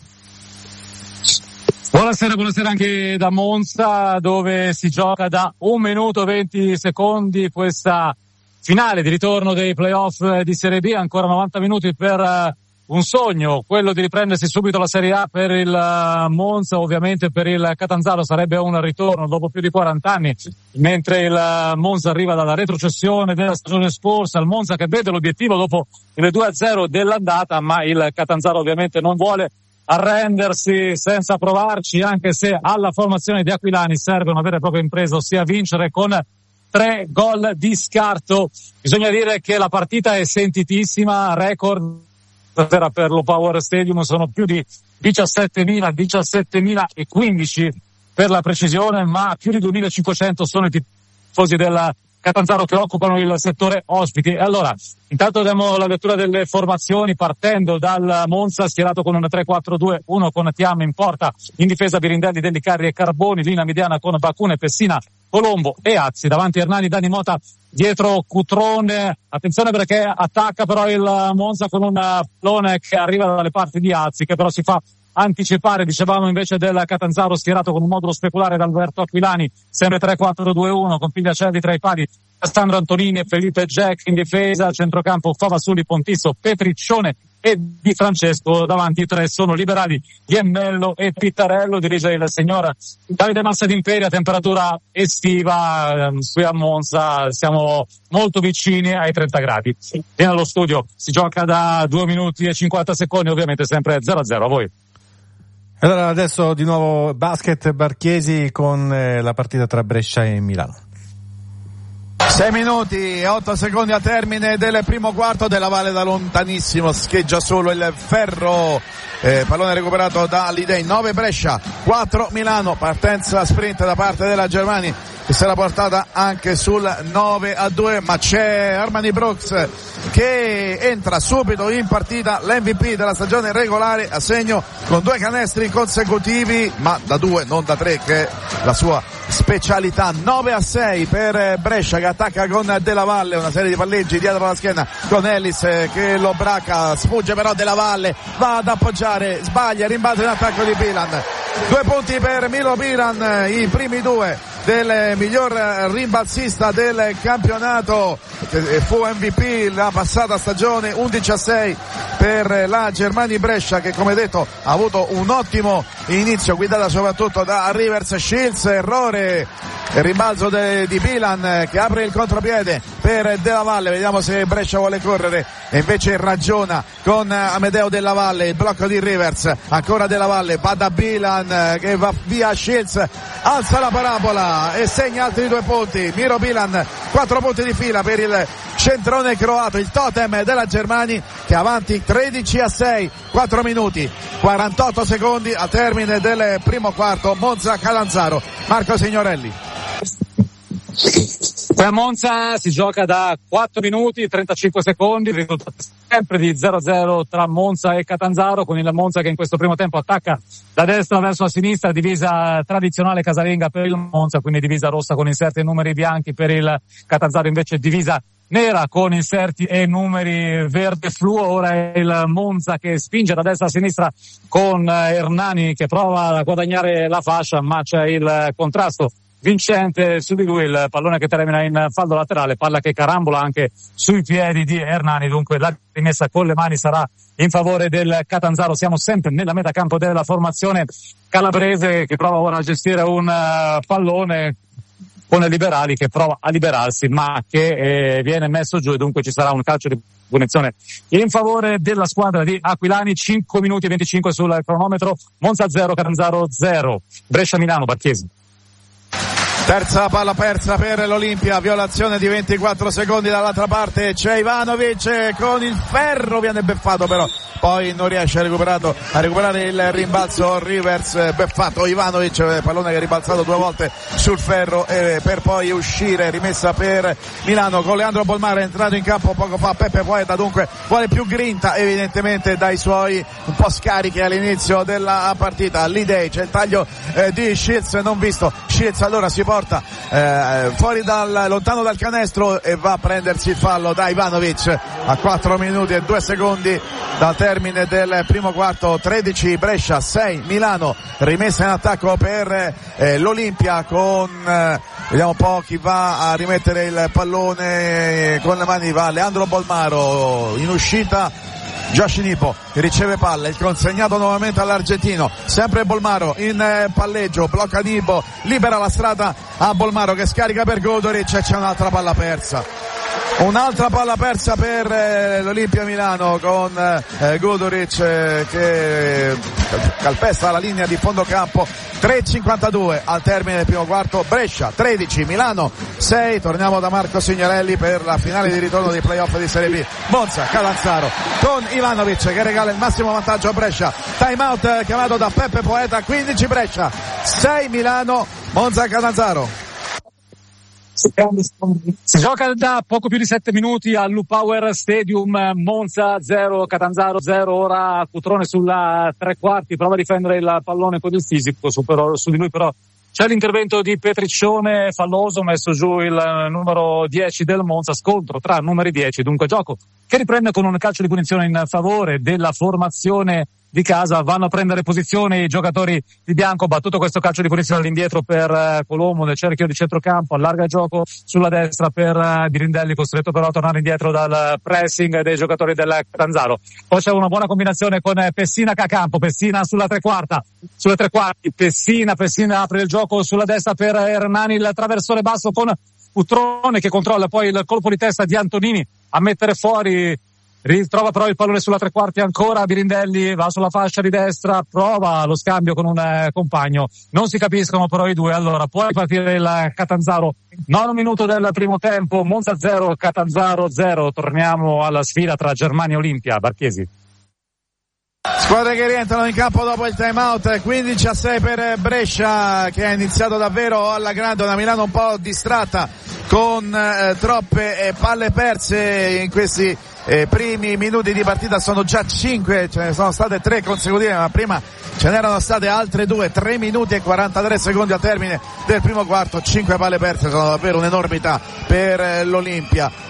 Buonasera, buonasera anche da Monza, dove si gioca da un minuto e venti secondi questa finale di ritorno dei playoff di Serie B. Ancora novanta minuti per uh, un sogno, quello di riprendersi subito la Serie A per il uh, Monza. Ovviamente per il Catanzaro sarebbe un ritorno dopo più di quaranta anni, mentre il uh, Monza arriva dalla retrocessione della stagione scorsa. Il Monza che vede l'obiettivo dopo il due a zero dell'andata, ma il Catanzaro ovviamente non vuole arrendersi senza provarci, anche se alla formazione di Aquilani serve una vera e propria impresa, ossia vincere con tre gol di scarto. Bisogna dire che la partita è sentitissima, record stasera per lo Power Stadium sono più di diciassettemila, diciassettemila e quindici per la precisione, ma più di duemilacinquecento sono i tifosi del Catanzaro che occupano il settore ospiti. E allora, intanto diamo la lettura delle formazioni partendo dal Monza schierato con un tre quattro due uno con Tiam in porta, in difesa Birindelli, Delli Carri e Carboni, linea mediana con Bacune, Pessina, Colombo e Azzi, davanti Hernani, Dani Mota, dietro Cutrone. Attenzione perché attacca però il Monza con un plone che arriva dalle parti di Azzi, che però si fa anticipare, dicevamo invece del Catanzaro schierato con un modulo speculare da Alberto Aquilani, sempre tre quattro due uno con Pigliacelli tra i pali, Sandro Antonini e Felipe Jack in difesa, centrocampo Favasuli, Pontisso, Petriccione e Di Francesco, davanti i tre sono liberali, Iemmello e Pittarello. Dirige il signor Davide Massa d'Imperia, temperatura estiva eh, qui a Monza, siamo molto vicini ai trenta gradi. Viene allo studio, si gioca da due minuti e cinquanta secondi, ovviamente sempre zero a zero. A voi. Allora adesso di nuovo basket Barchiesi con eh, la partita tra Brescia e Milano. sei minuti e otto secondi a termine del primo quarto. Della Valle da lontanissimo scheggia solo il ferro, eh, pallone recuperato da Lidei. Nove Brescia, quattro Milano, partenza sprint da parte della Germani che sarà portata anche sul nove a due, ma c'è Armani Brooks che entra subito in partita, l'M V P della stagione regolare a segno con due canestri consecutivi, ma da due, non da tre, che è la sua specialità. Nove a sei per Brescia che attacca con Della Valle, una serie di palleggi dietro la schiena con Ellis che lo bracca, sfugge però Della Valle, va ad appoggiare, sbaglia, rimbalzo in attacco di Bilan. Due punti per Milo Bilan, i primi due del miglior rimbalzista del campionato, fu M V P la passata stagione, undici a sei per la Germania Brescia, che come detto ha avuto un ottimo inizio, guidata soprattutto da Rivers Shields. Errore, il rimbalzo de, di Bilan che apre il contropiede per Della Valle, vediamo se Brescia vuole correre e invece ragiona con Amedeo Della Valle. Il blocco di Rivers, ancora Della Valle, va da Bilan che va via Shields, alza la parabola e segna altri due punti. Miro Bilan, quattro punti di fila per il centrone croato, il totem della Germania, che è avanti tredici a sei, quattro minuti quarantotto secondi al termine del primo quarto. Monza Catanzaro, Marco Signorelli. Qui a Monza si gioca da quattro minuti e trentacinque secondi, il risultato sempre di zero a zero tra Monza e Catanzaro, con il Monza che in questo primo tempo attacca da destra verso la sinistra, divisa tradizionale casalinga per il Monza, quindi divisa rossa con inserti e numeri bianchi, per il Catanzaro invece divisa nera con inserti e numeri verde fluo. Ora è il Monza che spinge da destra a sinistra con Hernani che prova a guadagnare la fascia, ma c'è il contrasto vincente su di lui, il pallone che termina in fallo laterale, palla che carambola anche sui piedi di Hernani, dunque la rimessa con le mani sarà in favore del Catanzaro. Siamo sempre nella metà campo della formazione calabrese, che prova ora a gestire un pallone con i liberali, che prova a liberarsi ma che eh, viene messo giù, e dunque ci sarà un calcio di punizione in favore della squadra di Aquilani. Cinque minuti e venticinque sul cronometro. Monza zero, Catanzaro zero. Brescia Milano, Barchesi. Terza palla persa per l'Olimpia, violazione di ventiquattro secondi dall'altra parte, c'è Ivanovic con il ferro, viene beffato però poi non riesce a, recuperato, a recuperare il rimbalzo. Rivers, beffato Ivanovic, pallone che è ribalzato due volte sul ferro e per poi uscire, rimessa per Milano con Leandro Bolmaro, è entrato in campo poco fa Peppe Poeta, dunque vuole più grinta evidentemente dai suoi un po' scarichi all'inizio della partita. Lidei, c'è il taglio eh, di Shields non visto, Shields allora si porta eh, fuori dal, lontano dal canestro e va a prendersi il fallo da Ivanovic a quattro minuti e due secondi dal termine del primo quarto. Tredici Brescia, sei Milano, rimessa in attacco per eh, l'Olimpia con eh, vediamo un po' chi va a rimettere il pallone con le mani, va Leandro Bolmaro in uscita. Josh Nipo riceve palla, il consegnato nuovamente all'argentino, sempre Bolmaro in eh, palleggio, blocca Nipo, libera la strada a Bolmaro che scarica per Godoric e c'è un'altra palla persa. Un'altra palla persa per eh, l'Olimpia Milano con eh, Godoric eh, che calpesta la linea di fondo campo. Tre e cinquantadue al termine del primo quarto. Brescia tredici, Milano sei. Torniamo da Marco Signorelli per la finale di ritorno dei playoff di Serie B. Monza Catanzaro con Ivanovic che regala il massimo vantaggio a Brescia. Time out chiamato da Peppe Poeta. Quindici Brescia, sei Milano. Monza Catanzaro. Si gioca da poco più di sette minuti al Lupower Stadium. Monza zero, Catanzaro zero. Ora Cutrone sulla tre quarti, prova a difendere il pallone con il fisico, su, però, su di lui però c'è l'intervento di Petriccione, falloso, messo giù il numero dieci del Monza. Scontro tra numeri dieci, dunque gioco che riprende con un calcio di punizione in favore della formazione di casa. Vanno a prendere posizione i giocatori di bianco, battuto questo calcio di punizione all'indietro per eh, Colombo nel cerchio di centrocampo, allarga il gioco sulla destra per eh, Birindelli, costretto però a tornare indietro dal pressing dei giocatori del Catanzaro. Poi c'è una buona combinazione con eh, Pessina che a campo, Pessina sulla tre quarta, sulle tre quarti, Pessina, Pessina apre il gioco sulla destra per Hernani, il traversone basso con Cutrone che controlla poi il colpo di testa di Antonini a mettere fuori. Ritrova però il pallone sulla tre quarti ancora, Birindelli va sulla fascia di destra, prova lo scambio con un eh, compagno, non si capiscono però i due, allora può ripartire il Catanzaro. Nono minuto del primo tempo, Monza zero, Catanzaro zero. Torniamo alla sfida tra Germania e Olimpia. Barchesi. Squadre che rientrano in campo dopo il time out. Quindici a sei per Brescia che ha iniziato davvero alla grande, una Milano un po' distratta con eh, troppe eh, palle perse in questi eh, primi minuti di partita. Sono già cinque, ce ne sono state tre consecutive, ma prima ce n'erano state altre due. Tre minuti e quarantatré secondi al termine del primo quarto, cinque palle perse, sono davvero un'enormità per eh, l'Olimpia.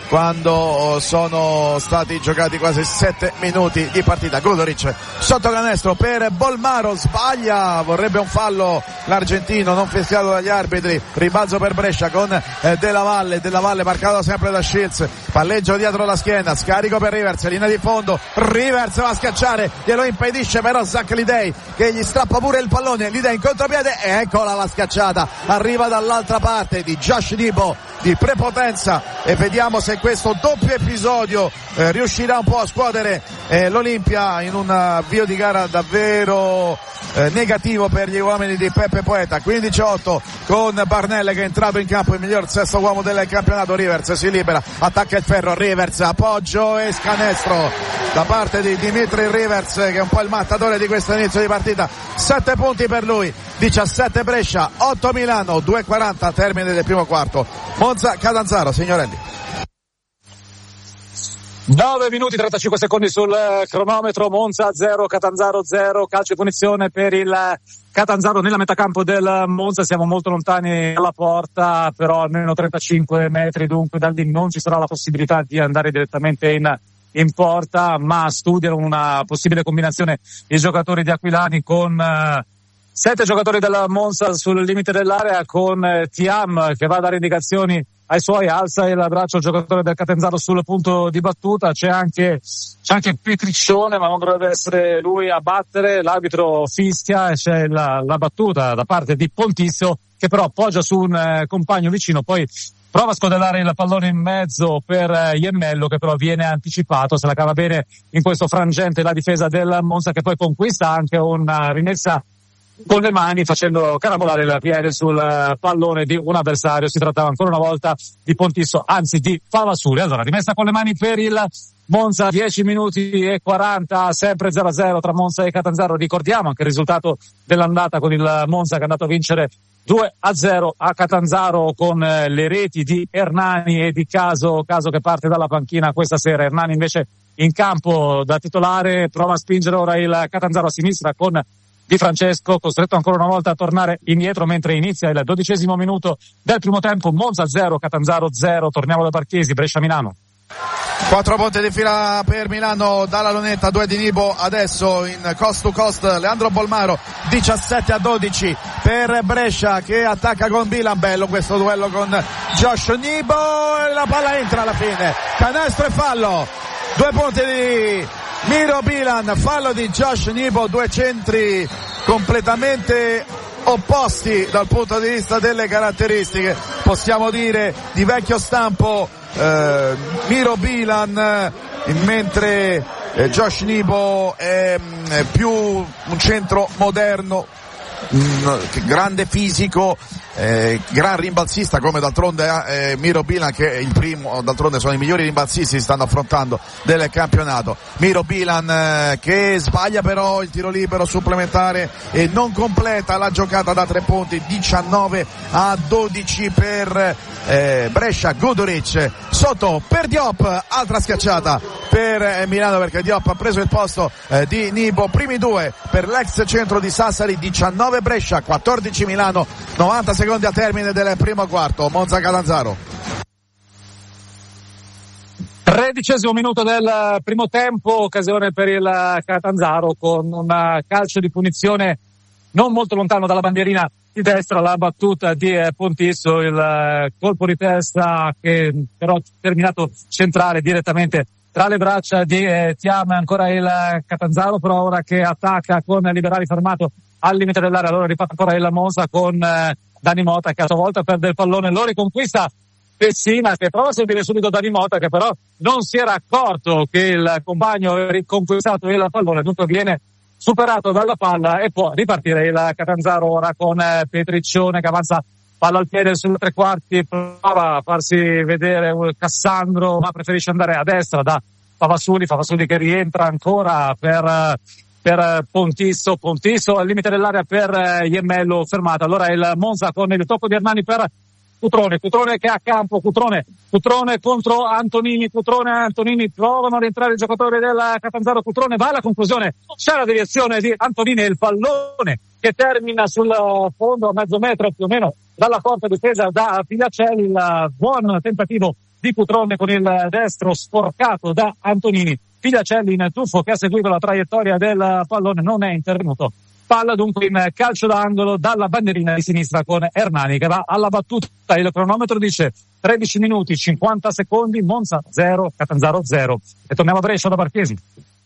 quando sono stati giocati quasi sette minuti di partita. Guduric sotto canestro per Bolmaro, sbaglia, vorrebbe un fallo l'argentino, non fischiato dagli arbitri. Ribalzo per Brescia con eh, Della Valle, Della Valle marcato sempre da Shields, palleggio dietro la schiena, scarico per Rivers, linea di fondo, Rivers va a schiacciare, glielo impedisce però Zach Lidei che gli strappa pure il pallone, Lidei in contropiede e eccola la schiacciata, arriva dall'altra parte di Josh Nebo di prepotenza e vediamo se questo doppio episodio eh, riuscirà un po' a scuotere eh, l'Olimpia in un avvio di gara davvero eh, negativo per gli uomini di Peppe Poeta. Quindici a otto con Barnell che è entrato in campo, il miglior sesto uomo del campionato. Rivers si libera, attacca il ferro, Rivers appoggio e scanestro da parte di Dimitri Rivers che è un po' il mattatore di questo inizio di partita. Sette punti per lui, diciassette Brescia, otto Milano, due e quaranta termine del primo quarto. Monza Catanzaro, signorelli. nove minuti trentacinque secondi sul cronometro, Monza zero, Catanzaro zero, calcio di punizione per il Catanzaro nella metà campo del Monza, siamo molto lontani dalla porta, però almeno trentacinque metri, dunque da lì non ci sarà la possibilità di andare direttamente in, in porta, ma studiano una possibile combinazione i giocatori di Aquilani con uh, sette giocatori della Monza sul limite dell'area, con uh, Thiam che va a dare indicazioni ai suoi, alza il braccio il giocatore del Catanzaro sul punto di battuta, c'è anche c'è anche Petriccione ma non dovrebbe essere lui a battere, l'arbitro fischia e c'è la, la battuta da parte di Pontisso che però appoggia su un eh, compagno vicino, poi prova a scodellare il pallone in mezzo per eh, Iemmello che però viene anticipato, se la cava bene in questo frangente la difesa del Monza che poi conquista anche una rimessa con le mani facendo carabolare il piede sul pallone di un avversario. Si trattava ancora una volta di Pontisso, anzi di Favasuli. Allora rimessa con le mani per il Monza, dieci minuti e quaranta, sempre zero a zero tra Monza e Catanzaro. Ricordiamo anche il risultato dell'andata con il Monza che è andato a vincere due a zero a Catanzaro con le reti di Hernani e di Caso, Caso che parte dalla panchina questa sera. Hernani invece in campo da titolare, prova a spingere ora il Catanzaro a sinistra con Di Francesco, costretto ancora una volta a tornare indietro mentre inizia il dodicesimo minuto del primo tempo. Monza zero, Catanzaro zero. Torniamo da Parchesi, Brescia Milano. Quattro punti di fila per Milano dalla lunetta, due di Nibo adesso in cost to cost. Leandro Bolmaro, diciassette a dodici per Brescia che attacca con Bilan. Bello questo duello con Josh Nibo e la palla entra alla fine, canestro e fallo. Due punti di Miro Bilan, fallo di Josh Nibo, due centri completamente opposti dal punto di vista delle caratteristiche, possiamo dire di vecchio stampo eh, Miro Bilan, mentre eh, Josh Nibo è, è più un centro moderno, mh, grande fisico, eh, gran rimbalzista come d'altronde eh, Miro Bilan, che è il primo, d'altronde sono i migliori rimbalzisti che stanno affrontando del campionato. Miro Bilan eh, che sbaglia però il tiro libero supplementare e non completa la giocata da tre punti, diciannove a dodici per eh, Brescia. Guduric sotto per Diop, altra schiacciata per eh, Milano perché Diop ha preso il posto eh, di Nibo. Primi due per l'ex centro di Sassari, diciannove Brescia, quattordici Milano, novanta secondi al termine del primo quarto. Monza Catanzaro. Tredicesimo minuto del primo tempo, occasione per il Catanzaro con un calcio di punizione non molto lontano dalla bandierina di destra, la battuta di Pontisso, il colpo di testa che però terminato centrale direttamente tra le braccia di eh, Thiam. Ancora il Catanzaro però ora che attacca con Liberali fermato al limite dell'area, allora rifatta ancora il Monza con eh, Dani Mota che a sua volta perde il pallone, lo riconquista Pessina che prova a seguire subito Dani Mota che però non si era accorto che il compagno aveva riconquistato il pallone, dunque viene superato dalla palla e può ripartire il Catanzaro ora con eh, Petriccione che avanza palla al piede sulle tre quarti, prova a farsi vedere Cassandro ma preferisce andare a destra da Favasuli, Favasuli che rientra ancora per per Pontisso, Pontisso al limite dell'area per Iemmello fermato. Allora il Monza con il tocco di Hernani per Cutrone, Cutrone che è a campo, Cutrone, Cutrone contro Antonini, Cutrone e Antonini provano ad entrare i giocatori del Catanzaro, Cutrone va alla conclusione, c'è la deviazione di Antonini e il pallone che termina sul fondo a mezzo metro più o meno dalla porta difesa da Pigliacelli. Il buon tentativo di Cutrone con il destro sporcato da Antonini. Pigliacelli in tuffo che ha seguito la traiettoria del pallone, non è intervenuto. Palla dunque in calcio d'angolo dalla bandierina di sinistra con Hernani che va alla battuta. Il cronometro dice tredici minuti cinquanta secondi, Monza zero, Catanzaro zero. E torniamo a Brescia da Barchesi.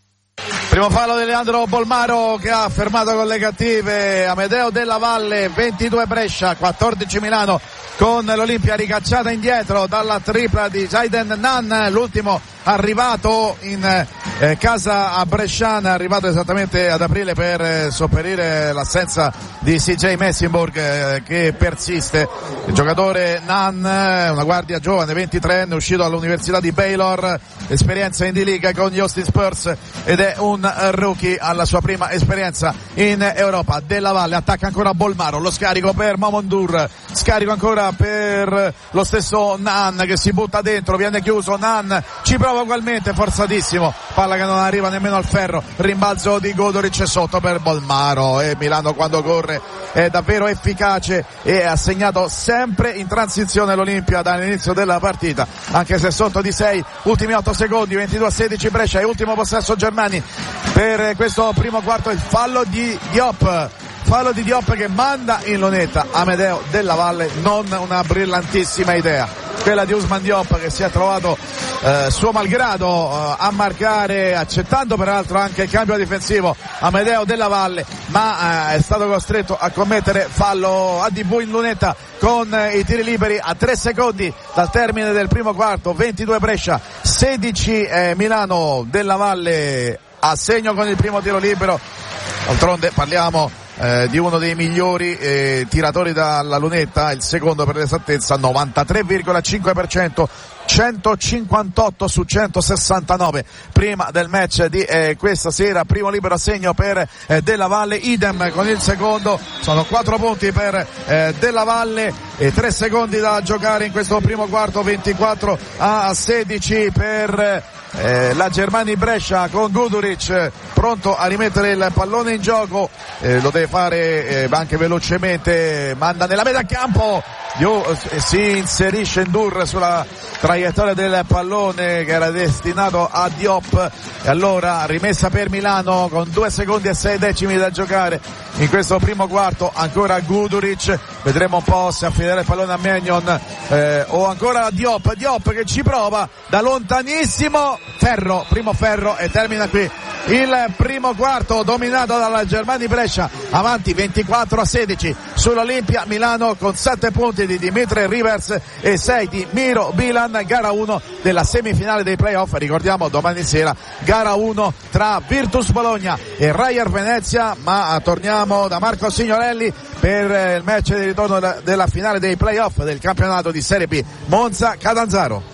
Primo fallo di Leandro Bolmaro che ha fermato con le cattive Amedeo Della Valle. Ventidue Brescia, quattordici Milano, con l'Olimpia ricacciata indietro dalla tripla di Zaiden Nan, l'ultimo arrivato in eh, casa a Bresciana, arrivato esattamente ad aprile per eh, sopperire l'assenza di C J Messinburg eh, che persiste. Il giocatore Nan, una guardia giovane, ventitreenne, uscito dall'Università di Baylor, esperienza in D-League con gli Austin Spurs ed è un rookie alla sua prima esperienza in Europa. Della Valle attacca ancora Bolmaro, lo scarico per Mamondur, scarico ancora per lo stesso Nan che si butta dentro, viene chiuso, Nan ci prova ugualmente, forzatissimo, palla che non arriva nemmeno al ferro, rimbalzo di Godoric sotto per Bolmaro. E Milano quando corre è davvero efficace e ha segnato sempre in transizione l'Olimpia dall'inizio della partita, anche se sotto di sei, ultimi otto secondi, ventidue a sedici Brescia e ultimo possesso Germani per questo primo quarto. Il fallo di Diop, fallo di Diop che manda in lunetta Amedeo Della Valle, non una brillantissima idea quella di Ousmane Diop che si è trovato eh, suo malgrado eh, a marcare, accettando peraltro anche il cambio difensivo Amedeo Della Valle, ma eh, è stato costretto a commettere fallo A D V in lunetta con eh, i tiri liberi a tre secondi dal termine del primo quarto. Ventidue Brescia, sedici eh, Milano. Della Valle a segno con il primo tiro libero. D'altronde parliamo Eh, di uno dei migliori eh, tiratori dalla lunetta, il secondo per l'esattezza, novantatré virgola cinque per cento, centocinquantotto su centosessantanove prima del match di eh, questa sera. Primo libero a segno per eh, Della Valle, idem con il secondo, sono quattro punti per eh, Della Valle e tre secondi da giocare in questo primo quarto. Ventiquattro a sedici per Eh, la Germani Brescia con Guduric pronto a rimettere il pallone in gioco, eh, lo deve fare eh, anche velocemente, manda nella metà campo, Dio, eh, si inserisce Ndur sulla traiettoria del pallone che era destinato a Diop, e allora rimessa per Milano con due secondi e sei decimi da giocare in questo primo quarto. Ancora Guduric, vedremo un po' se affidare il pallone a Magnon eh, o ancora a Diop, Diop che ci prova da lontanissimo, ferro, primo ferro, e termina qui il primo quarto dominato dalla Germani Brescia, avanti ventiquattro a sedici sull'Olimpia Milano con sette punti di Dimitri Rivers e sei di Miro Bilan. Gara uno della semifinale dei playoff, ricordiamo domani sera gara uno tra Virtus Bologna e Rayer Venezia, ma torniamo da Marco Signorelli per il match di ritorno della finale dei playoff del campionato di Serie B Monza-Catanzaro.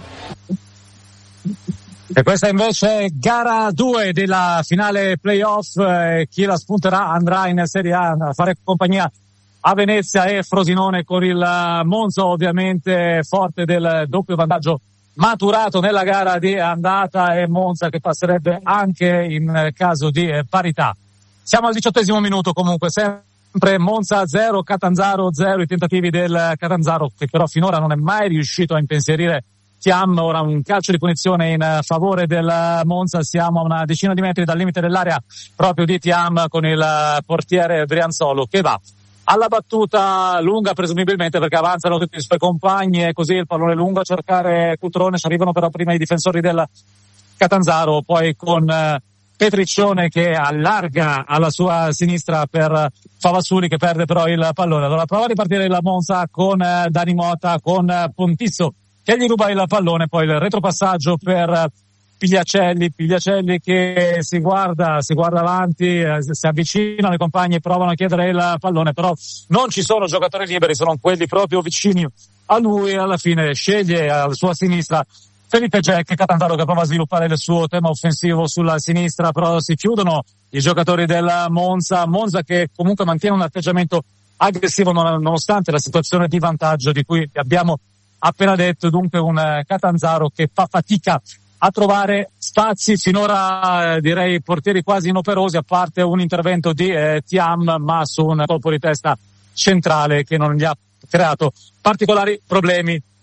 E questa invece è gara due della finale playoff, eh, chi la spunterà andrà in Serie A a fare compagnia a Venezia e Frosinone, con il Monza ovviamente forte del doppio vantaggio maturato nella gara di andata e Monza che passerebbe anche in caso di parità. Siamo al diciottesimo minuto comunque, sempre Monza zero, Catanzaro zero, i tentativi del Catanzaro che però finora non è mai riuscito a impensierire Thiam. Ora un calcio di punizione in favore del Monza, siamo a una decina di metri dal limite dell'area proprio di Thiam, con il portiere Brianzolo che va alla battuta lunga presumibilmente perché avanzano tutti i suoi compagni e così il pallone lungo a cercare Cutrone, ci arrivano però prima i difensori del Catanzaro, poi con Petriccione che allarga alla sua sinistra per Favassuli che perde però il pallone. Allora prova a ripartire il Monza con Dani Mota, con Pontisso che gli ruba il pallone, poi il retropassaggio per Pigliacelli, Pigliacelli che si guarda, si guarda avanti, eh, si avvicinano i compagni, provano a chiedere il pallone, però non ci sono giocatori liberi, sono quelli proprio vicini a lui, e alla fine sceglie alla sua sinistra Felipe Jack, Catanzaro che prova a sviluppare il suo tema offensivo sulla sinistra, però si chiudono i giocatori del Monza, Monza che comunque mantiene un atteggiamento aggressivo nonostante la situazione di vantaggio di cui abbiamo appena detto, dunque un Catanzaro che fa fatica a trovare spazi, finora eh, direi portieri quasi inoperosi, a parte un intervento di eh, Thiam, ma su un colpo di testa centrale che non gli ha creato particolari problemi.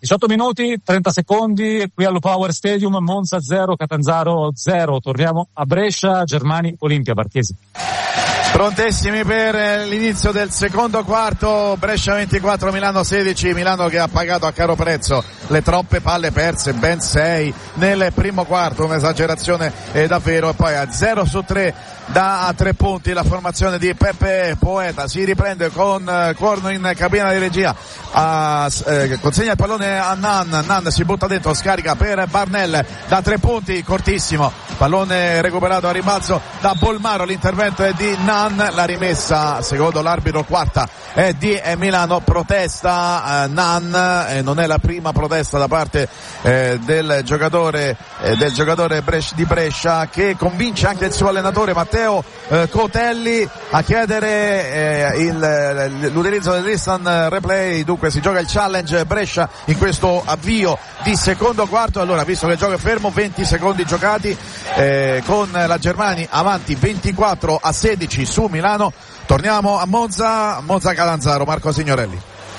diciotto minuti, trenta secondi, qui allo Power Stadium, Monza zero, Catanzaro zero. Torniamo a Brescia, Germani, Olimpia, Barchesi. Prontissimi per l'inizio del secondo quarto, Brescia ventiquattro, Milano sedici, Milano che ha pagato a caro prezzo le troppe palle perse, ben sei nel primo quarto, un'esagerazione eh, davvero, e poi a zero su tre da tre punti la formazione di Peppe Poeta. Si riprende con eh, Corno in cabina di regia, a, eh, consegna il pallone a Nan, Nan si butta dentro, scarica per Barnell da tre punti, cortissimo, pallone recuperato a rimbalzo da Bolmaro, l'intervento è di Nan, la rimessa secondo l'arbitro quarta è di Milano, protesta eh, Nan, eh, non è la prima protesta da parte eh, del giocatore eh, del giocatore Brescia, di Brescia, che convince anche il suo allenatore Matteo eh, Cotelli a chiedere eh, il, l'utilizzo dell'instant replay. Dunque si gioca il challenge Brescia in questo avvio di secondo quarto. Allora, visto che il gioco è fermo, venti secondi giocati, eh, con la Germani avanti ventiquattro a sedici su Milano. Torniamo a Monza, Monza Catanzaro, Marco Signorelli.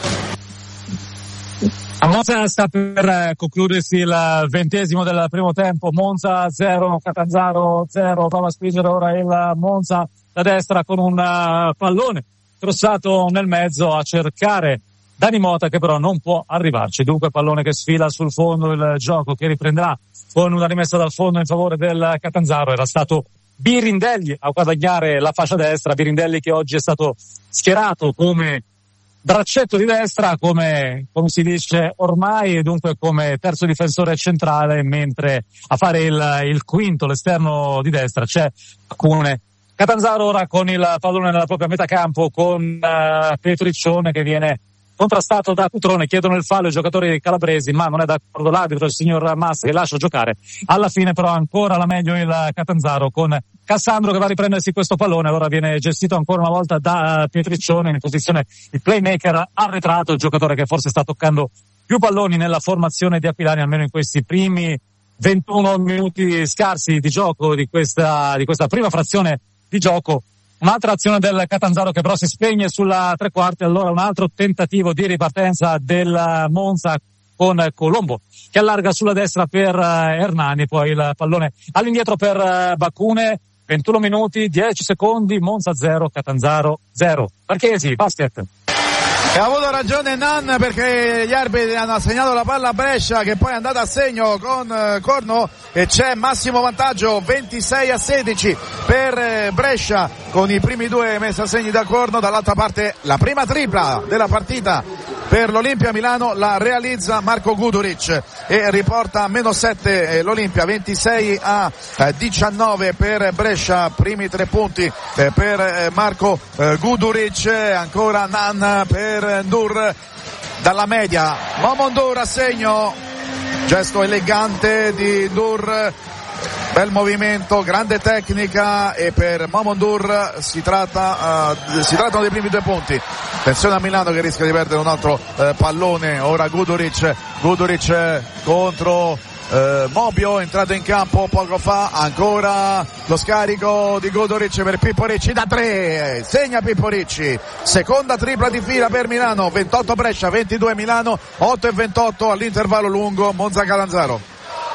A Monza sta per concludersi il ventesimo del primo tempo, Monza zero, Catanzaro zero, prova a spingere ora il Monza da destra con un pallone crossato nel mezzo a cercare Dani Mota, che però non può arrivarci. Dunque pallone che sfila sul fondo, il gioco che riprenderà con una rimessa dal fondo in favore del Catanzaro. Era stato Birindelli a guadagnare la fascia destra, Birindelli che oggi è stato schierato come braccetto di destra, come, come si dice ormai, e dunque come terzo difensore centrale, mentre a fare il, il quinto, l'esterno di destra, c'è Cune. Catanzaro ora con il pallone nella propria metà campo, con uh, Petriccione che viene contrastato da Cutrone, chiedono il fallo i giocatori calabresi, ma non è d'accordo l'arbitro, il signor Massa, che lascia giocare. Alla fine però ancora la meglio il Catanzaro, con Cassandro che va a riprendersi questo pallone. Allora viene gestito ancora una volta da Pietriccione, in posizione il playmaker arretrato, il giocatore che forse sta toccando più palloni nella formazione di Aquilani, almeno in questi primi ventuno minuti scarsi di gioco di questa, di questa prima frazione di gioco. Un'altra azione del Catanzaro che però si spegne sulla tre quarti, allora un altro tentativo di ripartenza del Monza con Colombo che allarga sulla destra per Hernani, poi il pallone all'indietro per Bacune. ventuno minuti, dieci secondi, Monza zero, Catanzaro zero. Marchesi, basket. E ha avuto ragione Nan, perché gli arbitri hanno assegnato la palla a Brescia, che poi è andata a segno con eh, Corno, e c'è massimo vantaggio ventisei a sedici per eh, Brescia, con i primi due messi a segni da Corno. Dall'altra parte la prima tripla della partita per l'Olimpia Milano la realizza Marco Guduric e riporta a meno sette eh, l'Olimpia, ventisei a diciannove per Brescia. Primi tre punti eh, per eh, Marco eh, Guduric. Ancora Nan per Ndur dalla media, Momo Ndur a segno, gesto elegante di Ndur, bel movimento, grande tecnica, e per Momo Ndur si tratta uh, si trattano dei primi due punti. Attenzione a Milano che rischia di perdere un altro uh, pallone. Ora Guduric Guduric contro Uh, Mobio, entrato in campo poco fa. Ancora lo scarico di Guduric per Pippo Ricci da tre, segna Pippo Ricci, seconda tripla di fila per Milano. Ventotto Brescia, ventidue Milano, otto e ventotto all'intervallo lungo Monza Catanzaro.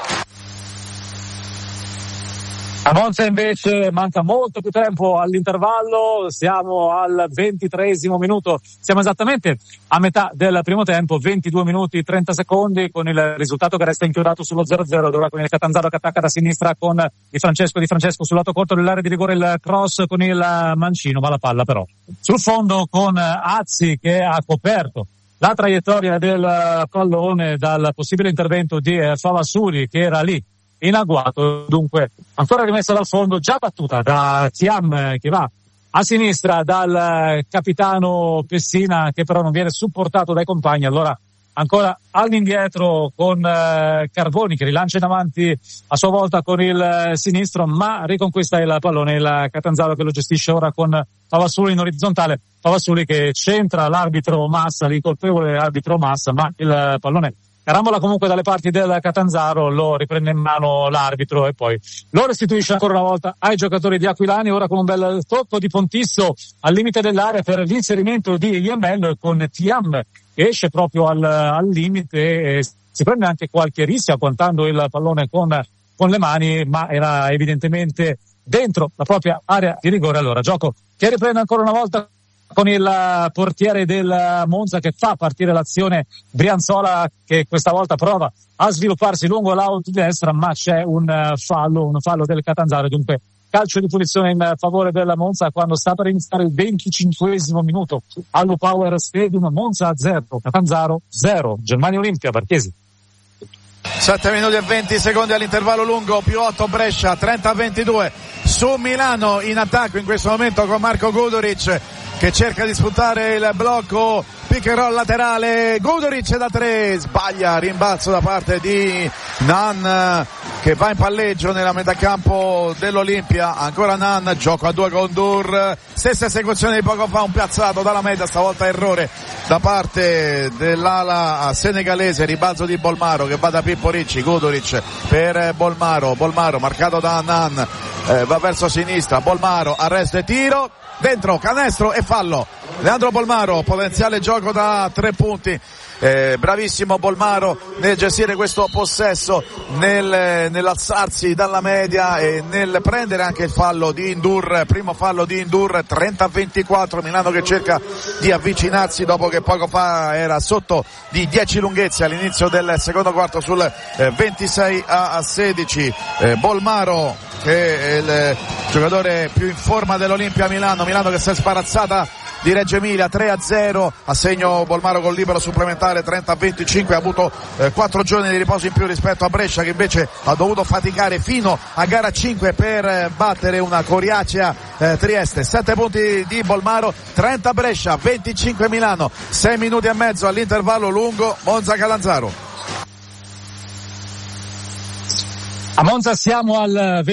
A Monza invece manca molto più tempo all'intervallo, siamo al ventitreesimo minuto, siamo esattamente a metà del primo tempo, ventidue minuti trenta secondi, con il risultato che resta inchiodato sullo zero zero, ora con il Catanzaro che attacca da sinistra con Di Francesco, Di Francesco sul lato corto dell'area di rigore, il cross con il mancino, ma la palla però sul fondo con Azzi che ha coperto la traiettoria del pallone dal possibile intervento di Favassuri, che era lì in agguato. Dunque ancora rimessa dal fondo, già battuta da Thiam che va a sinistra dal capitano Pessina, che però non viene supportato dai compagni. Allora ancora all'indietro con eh, Carboni che rilancia in avanti a sua volta con il sinistro, ma riconquista il pallone il Catanzaro, che lo gestisce ora con Favassuli in orizzontale. Favassuli che centra l'arbitro Massa, l'incolpevole arbitro Massa, ma il pallone carambola comunque dalle parti del Catanzaro, lo riprende in mano l'arbitro e poi lo restituisce ancora una volta ai giocatori di Aquilani, ora con un bel tocco di Pontisso al limite dell'area per l'inserimento di Iemel, con Thiam che esce proprio al, al limite e si prende anche qualche rischio agguantando il pallone con, con le mani, ma era evidentemente dentro la propria area di rigore. Allora gioco che riprende ancora una volta con il portiere del Monza che fa partire l'azione, Brianzola che questa volta prova a svilupparsi lungo l'out di destra, ma c'è un fallo, un fallo del Catanzaro, dunque calcio di punizione in favore del Monza quando sta per iniziare il venticinquesimo minuto allo Power Stadium. Monza zero, Catanzaro zero, Germania Olimpia, Barchesi. sette minuti e venti secondi all'intervallo lungo, più otto Brescia, trenta a ventidue su Milano, in attacco in questo momento con Marko Guduric che cerca di sfruttare il blocco, pick and roll laterale, Guduric da tre, sbaglia, rimbalzo da parte di Nan che va in palleggio nella metà campo dell'Olimpia, ancora Nan, gioco a due con Dur, stessa esecuzione di poco fa, un piazzato dalla media, stavolta errore da parte dell'ala senegalese, ribalzo di Bolmaro che va da Pippo Ricci, Guduric per Bolmaro, Bolmaro marcato da Nan, eh, va verso sinistra, Bolmaro, arresto e tiro, dentro, canestro e fallo. Leandro Bolmaro, potenziale gioco da tre punti. Eh, bravissimo Bolmaro nel gestire questo possesso, nel, nell'alzarsi dalla media e nel prendere anche il fallo di Indur, primo fallo di Indur, trenta a ventiquattro, Milano che cerca di avvicinarsi dopo che poco fa era sotto di dieci lunghezze all'inizio del secondo quarto sul eh, ventisei a sedici. eh, Bolmaro che è il giocatore più in forma dell'Olimpia Milano, Milano che si è sparazzata di Reggio Emilia tre a zero, a segno Bolmaro col libero supplementare, trenta a venticinque, ha avuto eh, quattro giorni di riposo in più rispetto a Brescia che invece ha dovuto faticare fino a gara cinque per eh, battere una coriacea eh, Trieste. Sette punti di Bolmaro, trenta Brescia, venticinque Milano, sei minuti e mezzo all'intervallo lungo, Monza Catanzaro. A Monza siamo al